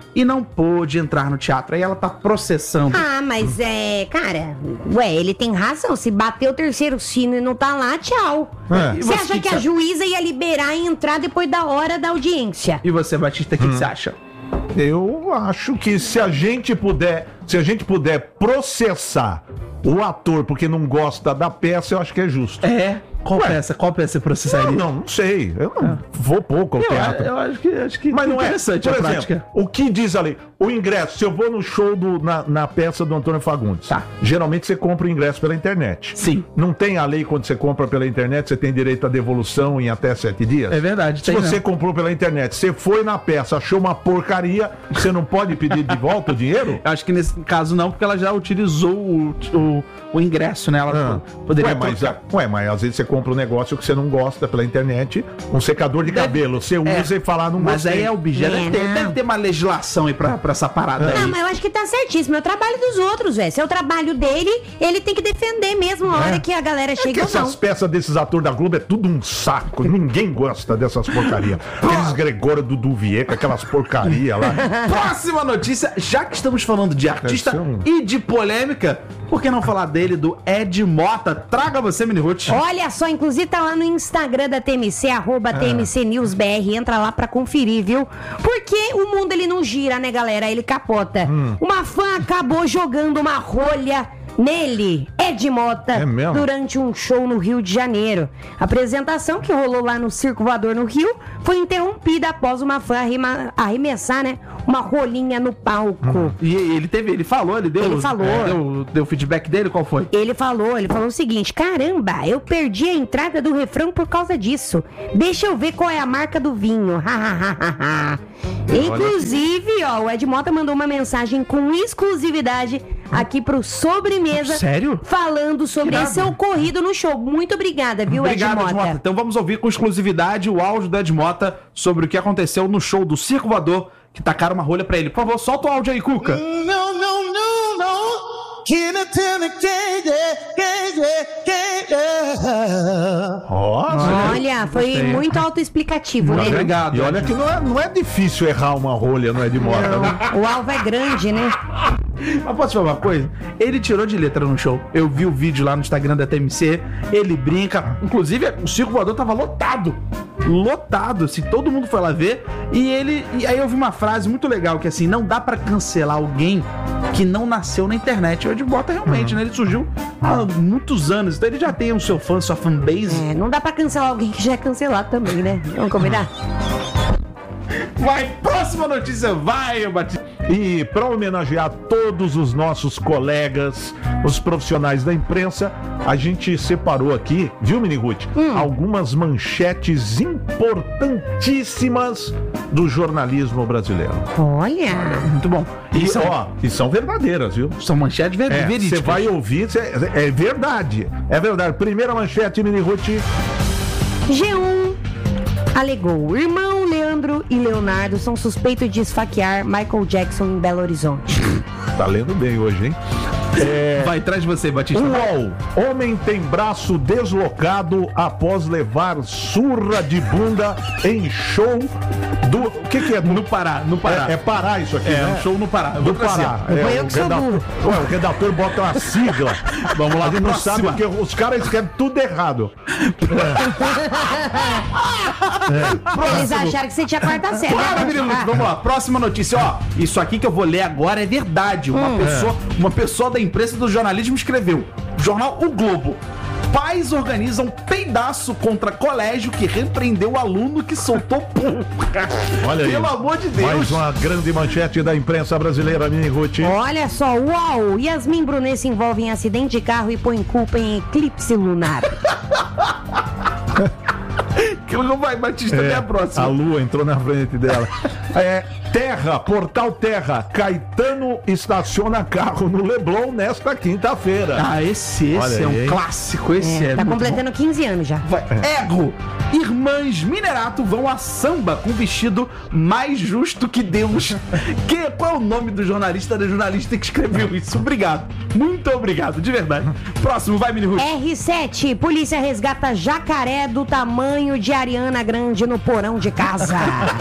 e não pôde entrar no teatro. Aí ela tá processando. Ah, mas é, cara, ué, ele tem razão. Se bater o terceiro sino e não tá lá, tchau. É. E Você você, acha que que a sabe? juíza ia liberar e entrar depois da hora da audiência? E você, Batista, o que, que você acha? Eu acho que se a gente puder, se a gente puder processar o ator porque não gosta da peça, eu acho que é justo. É? Qual Ué. peça? Qual peça você processaria? Não, não, não sei. Eu não vou pouco ao Eu, teatro. eu acho que, acho que Mas não é. interessante Por a exemplo, prática. o que diz ali? O ingresso, se eu vou no show do, na, na peça do Antônio Fagundes, Tá. geralmente você compra o ingresso pela internet. Sim. Não tem a lei quando você compra pela internet, você tem direito à devolução em até sete dias? É verdade, Se tem você não. comprou pela internet, você foi na peça, achou uma porcaria, você não pode pedir de volta o dinheiro? Eu acho que nesse caso não, porque ela já utilizou o, o, o ingresso, né? Ela Ah. poderia ué, mas, trocar. ué, mas às vezes você compra um negócio que você não gosta pela internet, um secador de Deve- cabelo, você É. usa e fala, ah, não Mas gostei. aí é objeto. É, Deve, ter- não. deve ter uma legislação aí pra, pra essa parada Não, aí. mas eu acho que tá certíssimo. É o trabalho dos outros, velho. Se é o trabalho dele, ele tem que defender mesmo a hora É. que a galera É que chega ou não. essas peças desses atores da Globo é tudo um saco. Ninguém gosta dessas porcarias. Aqueles Gregório do Duvier com aquelas porcarias lá. Próxima notícia, já que estamos falando de artista Deve ser um- e de polêmica, por que não falar dele, do Ed Mota? Traga você, Mini Ruth. Olha só, inclusive tá lá no Instagram da T M C, arroba T M C News B R, entra lá pra conferir, viu? Porque o mundo ele não gira, né, galera? Ele capota. Uma fã acabou jogando uma rolha nele, Ed Mota, É mesmo? durante um show no Rio de Janeiro. A apresentação que rolou lá no Circo Voador no Rio foi interrompida após uma fã arrima- arremessar, né, uma rolinha no palco. E ele teve, ele falou, ele deu, Ele falou. é, deu, deu feedback dele, qual foi? Ele falou, ele falou o seguinte: caramba, eu perdi a entrada do refrão por causa disso. Deixa eu ver qual é a marca do vinho. Inclusive, ó, o Ed Mota mandou uma mensagem com exclusividade aqui pro Sobremesa. Sério? Falando sobre Que esse nada. ocorrido no show. Muito obrigada, viu, Obrigado, Ed Ed Mota? Mota. Então vamos ouvir com exclusividade o áudio do Ed Mota sobre o que aconteceu no show do Circo Voador, que tacaram uma rolha pra ele. Por favor, solta o áudio aí, Cuca. No, no, no, no. Get it to the cage, cage, cage. Nossa. Olha, foi Gostei. muito autoexplicativo, né? Obrigado. E olha que não é, não é difícil errar uma rolha no Ed Mota, né? O alvo é grande, né? Mas posso falar uma coisa? Ele tirou de letra no show. Eu vi o vídeo lá no Instagram da T M C. Ele brinca. Inclusive, o Circo Voador tava lotado. Lotado, assim, todo mundo foi lá ver. E ele. E aí eu vi uma frase muito legal: que assim, não dá pra cancelar alguém que não nasceu na internet. O Ed Mota realmente, né? Ele surgiu há muitos anos. Então ele já tem o seu fã, sua fanbase. É, não dá pra cancelar alguém que já é cancelado também, né? Vamos combinar? Vai, próxima notícia, vai, Batista. E para homenagear todos os nossos colegas, os profissionais da imprensa, a gente separou aqui, viu, Mini Ruth? Algumas manchetes importantíssimas do jornalismo brasileiro. Olha. Muito bom. E, E são, ó, e são verdadeiras, viu? são manchetes ver- É, verídicas. você vai ouvir, cê- é verdade. É verdade. Primeira manchete, Mini Ruth. G um alegou: irmão Leandro e Leonardo são suspeitos de esfaquear Michael Jackson em Belo Horizonte. Tá lendo bem hoje, hein? Vai atrás de você, Batista. U O L. Homem tem braço deslocado após levar surra de bunda em show do... O que que é? No Pará, no Pará. É, é Pará isso aqui, É, né? um show no Pará. Eu Do vou trazer. Pará. Foi É, eu o, que sou redator, burro. Ué, o redator bota uma sigla. Vamos lá, A gente não próxima. sabe porque os caras escrevem tudo errado. Eles acharam que você tinha quarta série. Para, né? menino, vamos lá, próxima notícia, ó. Isso aqui que eu vou ler agora é verdade. Uma, pessoa, uma pessoa da imprensa do jornalismo escreveu. Jornal O Globo. Pais organizam peidaço contra colégio que repreendeu aluno que soltou pum. Olha aí. Pelo amor de Deus. Mais uma grande manchete da imprensa brasileira, Mini Ruth. Olha só, uau! Yasmin Brunet se envolve em acidente de carro e põe culpa em eclipse lunar. Que não vai, Batista, até a próxima. A lua entrou na frente dela. É, Terra, Portal Terra. Caetano estaciona carro no Leblon nesta quinta-feira. Ah, esse, esse Olha é um aí, hein? clássico, esse é, É, tá muito completando quinze anos já. Vai. Erro! Irmãs Minerato vão a samba com vestido mais justo que Deus. Que, qual é o nome do jornalista da jornalista que escreveu isso? Obrigado. Muito obrigado, de verdade. Próximo, vai, Mini Ruth. R sete, polícia resgata jacaré do tamanho de Ariel Ariana Grande no porão de casa.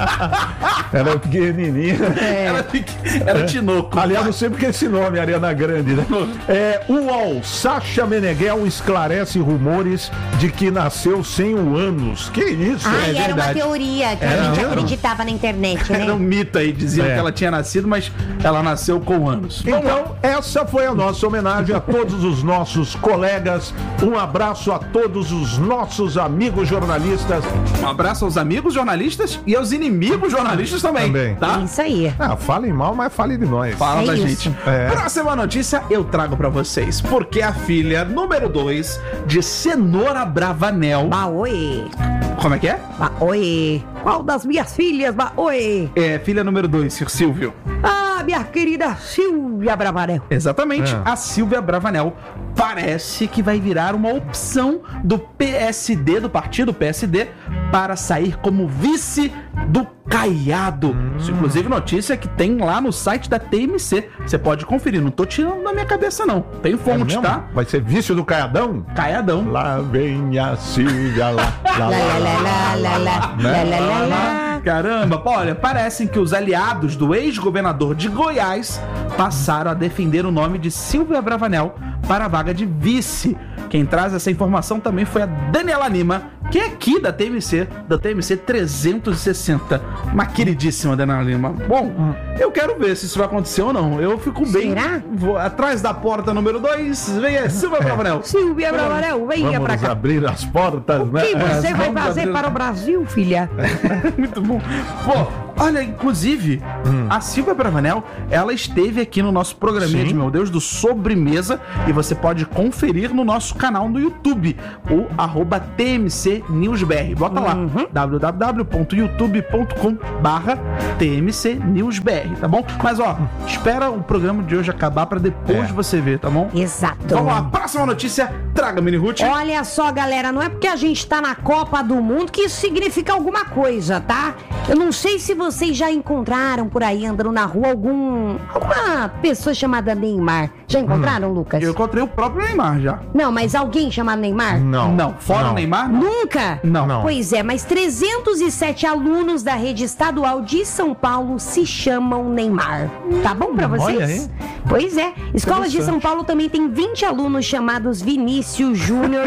Era pequenininha. Era, pequ- era Tinoco. Aliás, não sei porque esse nome, Ariana Grande, né? É, o U O L, Sasha Meneghel esclarece rumores de que nasceu sem o ânus. Que isso? Ai, é era uma verdade. teoria que Era a gente mesmo? acreditava na internet, né? Era um mito aí, diziam É. que ela tinha nascido, mas ela nasceu com anos. Então, essa foi a nossa homenagem a todos os nossos colegas. Um abraço a todos os nossos amigos jornalistas. Um abraço aos amigos jornalistas e aos inimigos jornalistas também. Também. Tá? É isso aí. Ah, falem mal, mas falem de nós. Fala É da isso. gente. É. Próxima notícia eu trago pra vocês. Porque a filha número dois de Cenoura Bravanel. Bah, oi. Como é que é? Bah, oi. Qual das minhas filhas? Bah, oi. É filha número dois, Sir Silvio. Ah, minha querida Silvia Bravanel. Exatamente. É. A Silvia Bravanel parece que vai virar uma opção do P S D, do partido P S D, para sair como vice do Caiado. Isso, inclusive, notícia que tem lá no site da T M C. Você pode conferir. Não tô tirando da minha cabeça, não. Tem É fonte, mesmo? tá? Vai ser vício do Caiadão? Caiadão. Lá vem a Silvia, lá, lá, Lá, lá, lá, lá, lá, lá, lá, lá, lá, lá, lá. Caramba, pô, olha, parecem que os aliados do ex-governador de Goiás passaram a defender o nome de Silvia Bravanel para a vaga de vice. Quem traz essa informação também foi a Daniela Lima, que é aqui da T M C, da T M C trezentos e sessenta. Uma queridíssima Daniela Lima. Bom, eu quero ver se isso vai acontecer ou não. Eu fico bem... Será? Vou atrás da porta número dois, vem a Silvia Bravanel. Silvia Bravanel, venha pra Vamos cá. abrir as portas, O né? que você É, vai vamos fazer abrir- para o Brasil, filha? Muito bom. Pô, olha, inclusive, a Silvia Bravanel, ela esteve aqui no nosso programinha Sim. de Meu Deus, do Sobremesa, e você pode conferir no nosso canal no YouTube, o arroba T M C News B R. Bota lá, w w w ponto youtube ponto com barra T M C News B R, tá bom? Mas ó, espera o programa de hoje acabar pra depois É. você ver, tá bom? Exato. Vamos lá, próxima notícia, traga, Mini Ruth. Olha só, galera, não é porque a gente tá na Copa do Mundo que isso significa alguma coisa, tá? Eu não sei se vocês já encontraram por aí, andando na rua, algum alguma pessoa chamada Neymar. Já encontraram, Lucas? Eu encontrei o próprio Neymar já. Não, mas alguém chamado Neymar? Não. Não, fora Não. o Neymar, não. Nunca? Não. Não. Pois é, mas trezentos e sete alunos da rede estadual de São Paulo se chamam Neymar. Tá bom pra vocês? olha aí. Pois é. Escola de São Paulo também tem vinte alunos chamados Vinícius Júnior,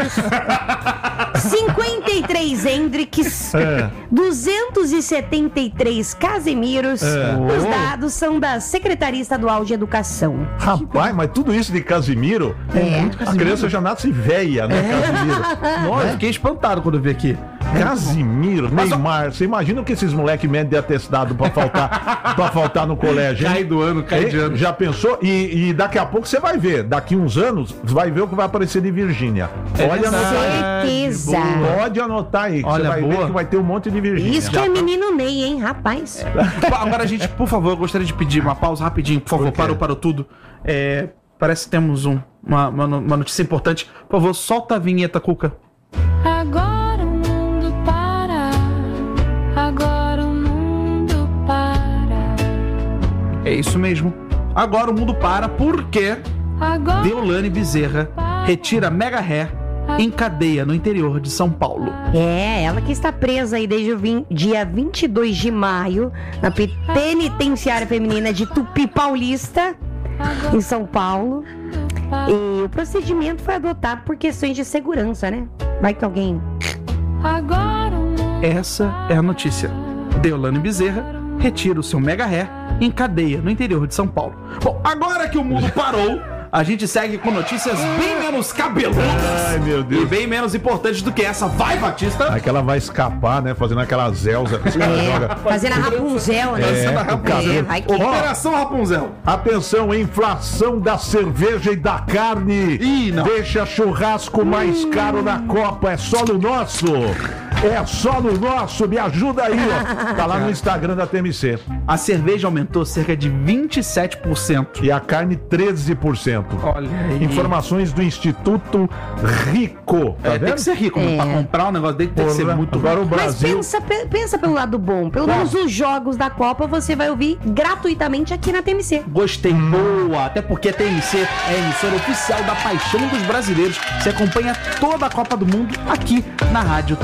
cinquenta e três Hendrix, É. duzentos e setenta e três Casemiros. É. Os Oh. dados são da Secretaria Estadual de Educação. Rapaz, mas tudo isso de Casimiro, É. a criança já nasce velha, né, Casimiro? Nossa, eu fiquei espantado quando eu vi aqui. Casimiro, Neymar, você imagina o que esses moleques medem de atestado pra faltar, pra faltar no colégio, hein? Cai do ano, cai de Hein? ano. Já pensou? E, e daqui a pouco você vai ver, daqui uns anos, você vai ver o que vai aparecer de Virgínia. É Pode verdade. anotar aí. Certeza. Pode anotar aí, que Olha, você vai boa. ver que vai ter um monte de Virgínia. Isso que é menino Ney, hein, rapaz? Pô, agora, gente, por favor, eu gostaria de pedir uma pausa rapidinho, por favor. Por quê? Parou, parou tudo. É, parece que temos um, uma, uma, uma notícia importante. Por favor, solta a vinheta, Cuca. Agora o mundo para, agora o mundo para, É isso mesmo. Agora o mundo para porque agora Deolane Bezerra retira Mega Hair em cadeia no interior de São Paulo. É, ela que está presa aí desde o vin- dia vinte e dois de maio na pe- penitenciária feminina de Tupi Paulista, em São Paulo. E o procedimento foi adotado por questões de segurança, né? Vai que alguém... agora o mundo Essa é a notícia. Deolane Bezerra retira o seu Mega Hair em cadeia no interior de São Paulo. Bom, agora que o mundo parou, a gente segue com notícias bem menos cabeludas. Ai, meu E Deus. bem menos importantes do que essa. Vai, Batista! Aí que ela vai escapar, né? Fazendo aquela Zelza que os caras É, jogam. fazendo a Rapunzel, né? É, a Rapunzel. É, vai que... Operação Rapunzel. Atenção, inflação da cerveja e da carne. Ih, não. Deixa churrasco mais caro na Copa. É só no nosso. É só no nosso. Me ajuda aí, ó. Tá lá no Instagram da T M C. A cerveja aumentou cerca de vinte e sete por cento. E a carne, treze por cento. Olha aí. Informações do Instituto Rico. Tá É, tem vendo? que ser rico, né? É. Pra comprar um negócio dele tem que ser Porra, muito agora rico. o Mas Brasil... pensa, pe- pensa pelo lado bom. Pelo Qual? menos os jogos da Copa você vai ouvir gratuitamente aqui na T M C. Gostei, boa. Até porque a T M C é a emissora oficial da paixão dos brasileiros. Você acompanha toda a Copa do Mundo aqui na rádio T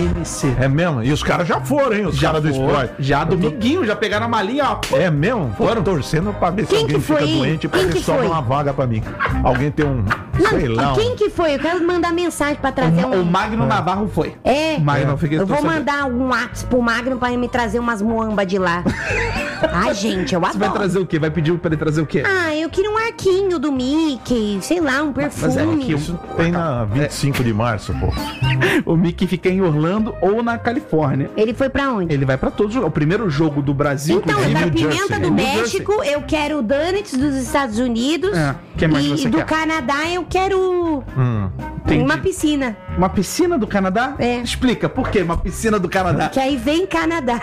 M C. É mesmo? E os caras já foram, hein? Os caras do esporte. Já, dominguinho, já pegaram a malinha, ó. É mesmo? Foram torcendo pra ver se Quem alguém que foi, fica hein? doente pra Quem ver que se sobra foi? uma vaga pra mim. Alguém tem um, sei lá, Não, um... quem que foi? Eu quero mandar mensagem pra trazer O um... Magno Navarro foi. É, Magno, fiquei eu vou tô sabendo. mandar um WhatsApp pro Magno pra ele me trazer umas muamba de lá. Ai, gente, eu Você vai adoro. trazer o quê? Vai pedir pra ele trazer o quê? Ah, eu queria um arquinho do Mickey, sei lá, um perfume. Mas é que Isso tem na vinte e cinco de março, pô. o Mickey fica em Orlando ou na Califórnia. Ele foi pra onde? Ele vai pra todos. O primeiro jogo do Brasil. Então, inclusive, da New pimenta Jersey. do New México, eu quero o donuts dos Estados Unidos. É, que mais e você do quer? Canadá eu quero Hum. Entendi. uma piscina. Uma piscina do Canadá? É. Explica, por que uma piscina do Canadá? Que aí vem Canadá.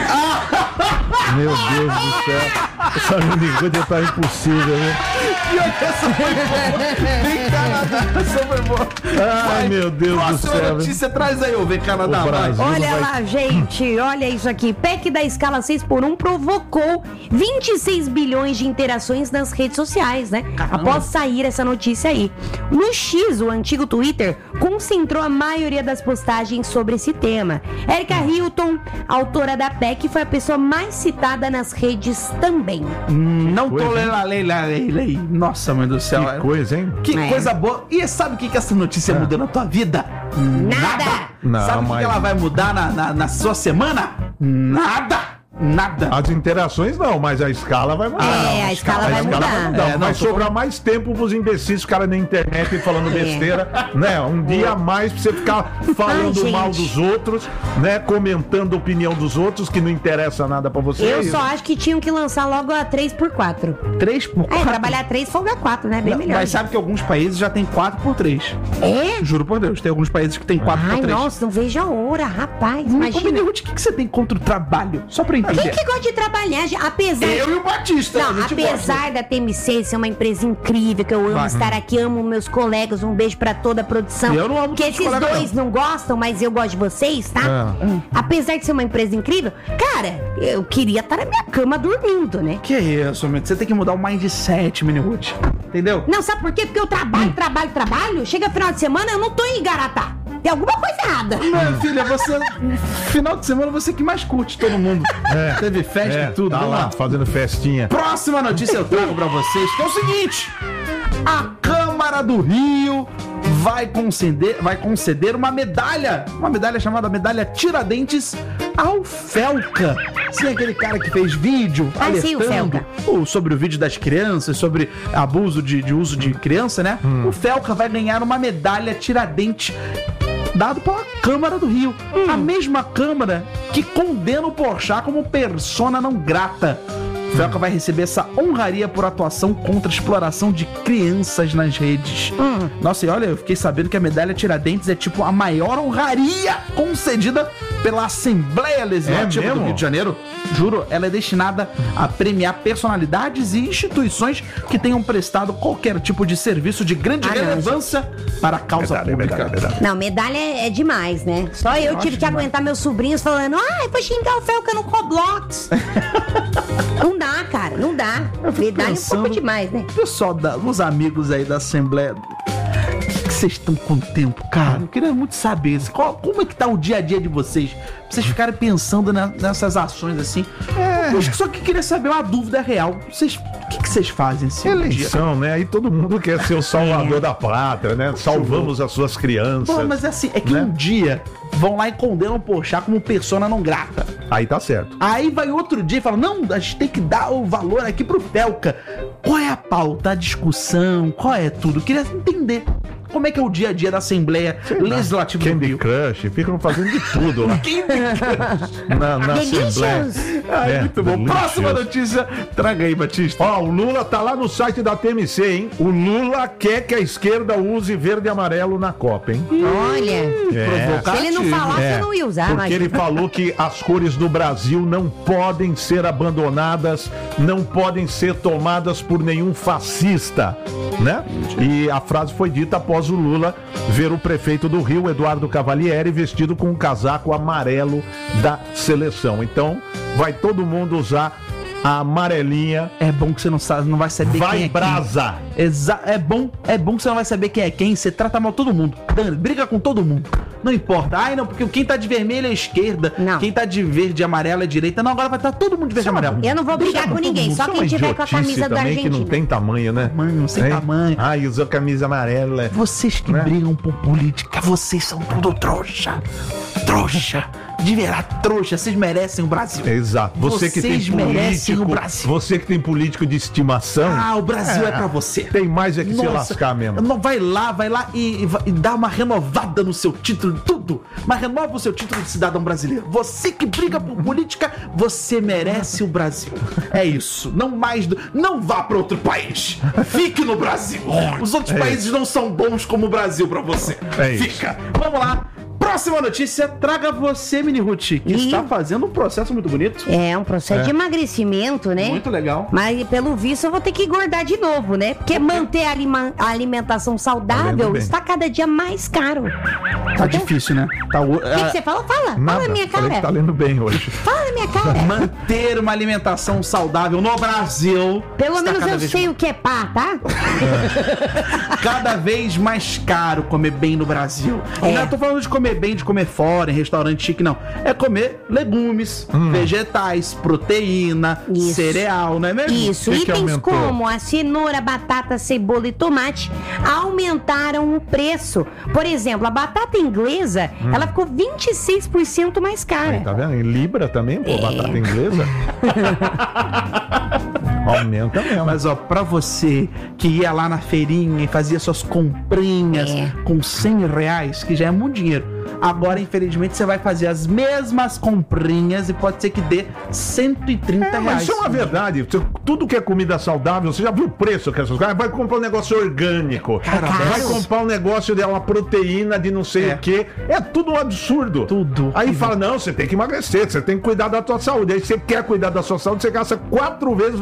Meu Deus do céu. Essa menina tá impossível, né? Pior que essa foi boa. Vem Canadá, essa foi boa. Ai, meu Deus do Próxima céu. notícia, traz aí, ô, vem Canadá. O vai. Brasil. Olha vai- lá, gente, olha isso aqui. P E C da escala seis por um provocou vinte e seis bilhões de interações nas redes sociais, né? Após sair essa notícia aí. No X, o antigo Twitter, concentrou a maioria das postagens sobre esse tema. Erika Hilton, autora da P E C, foi a pessoa mais citada nas redes também. Não tô coisa, hein? lendo a lei, lá, lei, lei. Nossa, mãe do céu. Que coisa, hein? Que É. coisa boa. E sabe o que, que essa notícia muda na tua vida? Nada! Não, sabe o que, mas- que ela vai mudar na, na, na sua semana? Nada! Nada. As interações não, mas a escala vai mudar. É, a escala vai mudar. É, não, vai tô sobrar mais tempo pros imbecis ficarem na internet falando besteira, né? Um dia a mais pra você ficar falando Ai, mal gente. dos outros, né? Comentando a opinião dos outros, que não interessa nada pra você. Eu só acho que tinham que lançar logo a três por quatro. três por É, quatro. trabalhar três, folga quatro, né? Bem melhor. Mas sabe que alguns países já tem quatro por três. É? Juro por Deus, tem alguns países que tem quatro Ai, por três. nossa, não vejo a hora, rapaz. Imagina. Imagina. O que, que você tem contra o trabalho? Só pra entender. Quem que gosta de trabalhar, gente? Apesar... Eu e o Batista. Não, a gente apesar gosta. da T M C ser uma empresa incrível, que eu amo Vai. estar aqui, amo meus colegas, um beijo pra toda a produção. Eu não amo que todos os esses colegas, dois não. gostam, mas eu gosto de vocês, tá? É. Apesar de ser uma empresa incrível, cara, eu queria estar na minha cama dormindo, né? Que isso, meu? Você tem que mudar o mindset, Miniwood. Entendeu? Não, sabe por quê? Porque eu trabalho, trabalho, trabalho, chega final de semana, eu não tô em Igaratá. Tem alguma coisa errada. Minha filha, você. Final de semana você que mais curte todo mundo. É. Teve festa É, e tudo. tá Vamos lá, lá. fazendo festinha. Próxima notícia eu trago pra vocês, que é o seguinte: a Câmara do Rio vai conceder, vai conceder uma medalha, uma medalha chamada Medalha Tiradentes ao Felca. Sim, aquele cara que fez vídeo Ah, sim, o alertando Felca. o- sobre o vídeo das crianças, sobre abuso de, de uso de criança, né? O Felca vai ganhar uma medalha Tiradentes dado pela Câmara do Rio. A mesma Câmara que condena o Porchat como persona não grata. O Felca vai receber essa honraria por atuação contra a exploração de crianças nas redes. Nossa, e olha, eu fiquei sabendo que a medalha Tiradentes é tipo a maior honraria concedida pela Assembleia Legislativa É do mesmo? Rio de Janeiro. Juro, ela é destinada a premiar personalidades e instituições que tenham prestado qualquer tipo de serviço de grande Ah, não, relevância para a causa Verdade, pública. verdade, verdade. Não, medalha é, é demais, né? Só eu, tive acho que demais. aguentar meus sobrinhos falando, ai, vou xingar o Felca no Roblox. Não dá, cara, não dá. Medalha é um pensando- pouco demais, né? Pessoal, da, os amigos aí da Assembleia, o que que vocês estão com tempo, cara? Eu queria muito saber qual- como é que tá o dia a dia de vocês. Pra vocês ficarem pensando na- nessas ações assim. É. Eu acho que só que queria saber uma dúvida real. Vocês, o que, que vocês fazem assim no dia? Eleição, né? Aí todo mundo quer ser o salvador da pátria, né? Salvamos as suas crianças. Pô, mas é assim, é que Né? um dia vão lá e condenam o Porchat como persona não grata. Aí tá certo. Aí vai outro dia e fala, não, a gente tem que dar o valor aqui pro Felca. Qual é a pauta, a discussão, qual é tudo? Eu queria entender como é que é o dia a dia da Assembleia Legislativa do Candy Rio. Crush, ficam fazendo de tudo lá na, na Assembleia. Delicious. Ai, É, muito bom. delicioso. Próxima notícia, traga aí, Batista. Ó, o Lula tá lá no site da T M C, hein? O Lula quer que a esquerda use verde e amarelo na Copa, hein? Olha, É. se ele não falasse, É, eu não ia usar, porque mas... ele falou que as cores do Brasil não podem ser abandonadas, não podem ser tomadas por nenhum fascista, né? E a frase foi dita após o Lula ver o prefeito do Rio, Eduardo Cavalieri, vestido com um casaco amarelo da seleção. Então, vai todo mundo usar a amarelinha É bom que você não sabe, não vai saber quem vai é brasa. quem. Exa é bom, é bom que você não vai saber quem é quem. Você trata mal todo mundo. Dane, briga com todo mundo. Não importa. Ai, não, porque quem tá de vermelho é esquerda. Não. Quem tá de verde e amarelo é direita. Não, agora vai estar todo mundo de verde e amarelo. Eu não vou brigar com ninguém, só Isso é quem uma tiver com a idiotice camisa da também que não Argentina. tem tamanho, né? Tamanho, sem Hein? tamanho. Ai, usou camisa amarela. Vocês que Né? brigam por política, vocês são tudo trouxa. Trouxa. De verdade, trouxa. Vocês merecem o Brasil. Exato. Você que tem Vocês merecem político, o Brasil. você que tem político de estimação, Ah, o Brasil é, pra você. tem mais é que se Nossa, lascar mesmo. Não, vai lá, vai lá e, e vai- e dá uma renovada no seu título, tudo. Mas renova o seu título de cidadão brasileiro. Você que briga por política, você merece o Brasil. É isso. Não mais do, não vá pra outro país. Fique no Brasil. Os outros É países não são bons como o Brasil pra você. É isso. Fica. Vamos lá. Próxima notícia, traga você, Mini Ruth, que Ih. está fazendo um processo muito bonito. É um processo É. de emagrecimento, né? Muito legal. Mas pelo visto eu vou ter que engordar de novo, né? Porque manter a, alima- a alimentação Tá saudável vendo bem. está cada dia mais caro. Tá difícil, né? Tá, o- O que, que você falou? Fala. Fala Nada. na minha Falei que cara. tá lendo bem hoje. Fala na minha cara. manter uma alimentação saudável no Brasil. Pelo está menos cada eu vez sei o que é pá, tá? cada vez mais caro comer bem no Brasil. E É. não tô falando de comer bem, de comer fora, em restaurante chique, não. É comer legumes, vegetais, proteína, Isso. cereal, não é mesmo? Isso, Que que itens aumentou? como a cenoura, batata, cebola e tomate aumentaram o preço. Por exemplo, a batata inglesa, ela ficou vinte e seis por cento mais cara. Aí, tá vendo? Em Libra também, pô, batata inglesa. Aumenta mesmo. Mas ó, pra você que ia lá na feirinha e fazia suas comprinhas É. com cem reais, que já é muito dinheiro, agora infelizmente você vai fazer as mesmas comprinhas e pode ser que dê cento e trinta É, mas reais. isso é uma verdade. Você- Tudo que é comida saudável, você já viu o preço que essas coisas? Vai comprar um negócio orgânico. Cara, vai caro. comprar um negócio de uma proteína de não sei É. o quê. É tudo um absurdo. Tudo. Aí fala, não, você tem que emagrecer, você tem que cuidar da tua saúde. Aí você quer cuidar da sua saúde, você gasta quatro vezes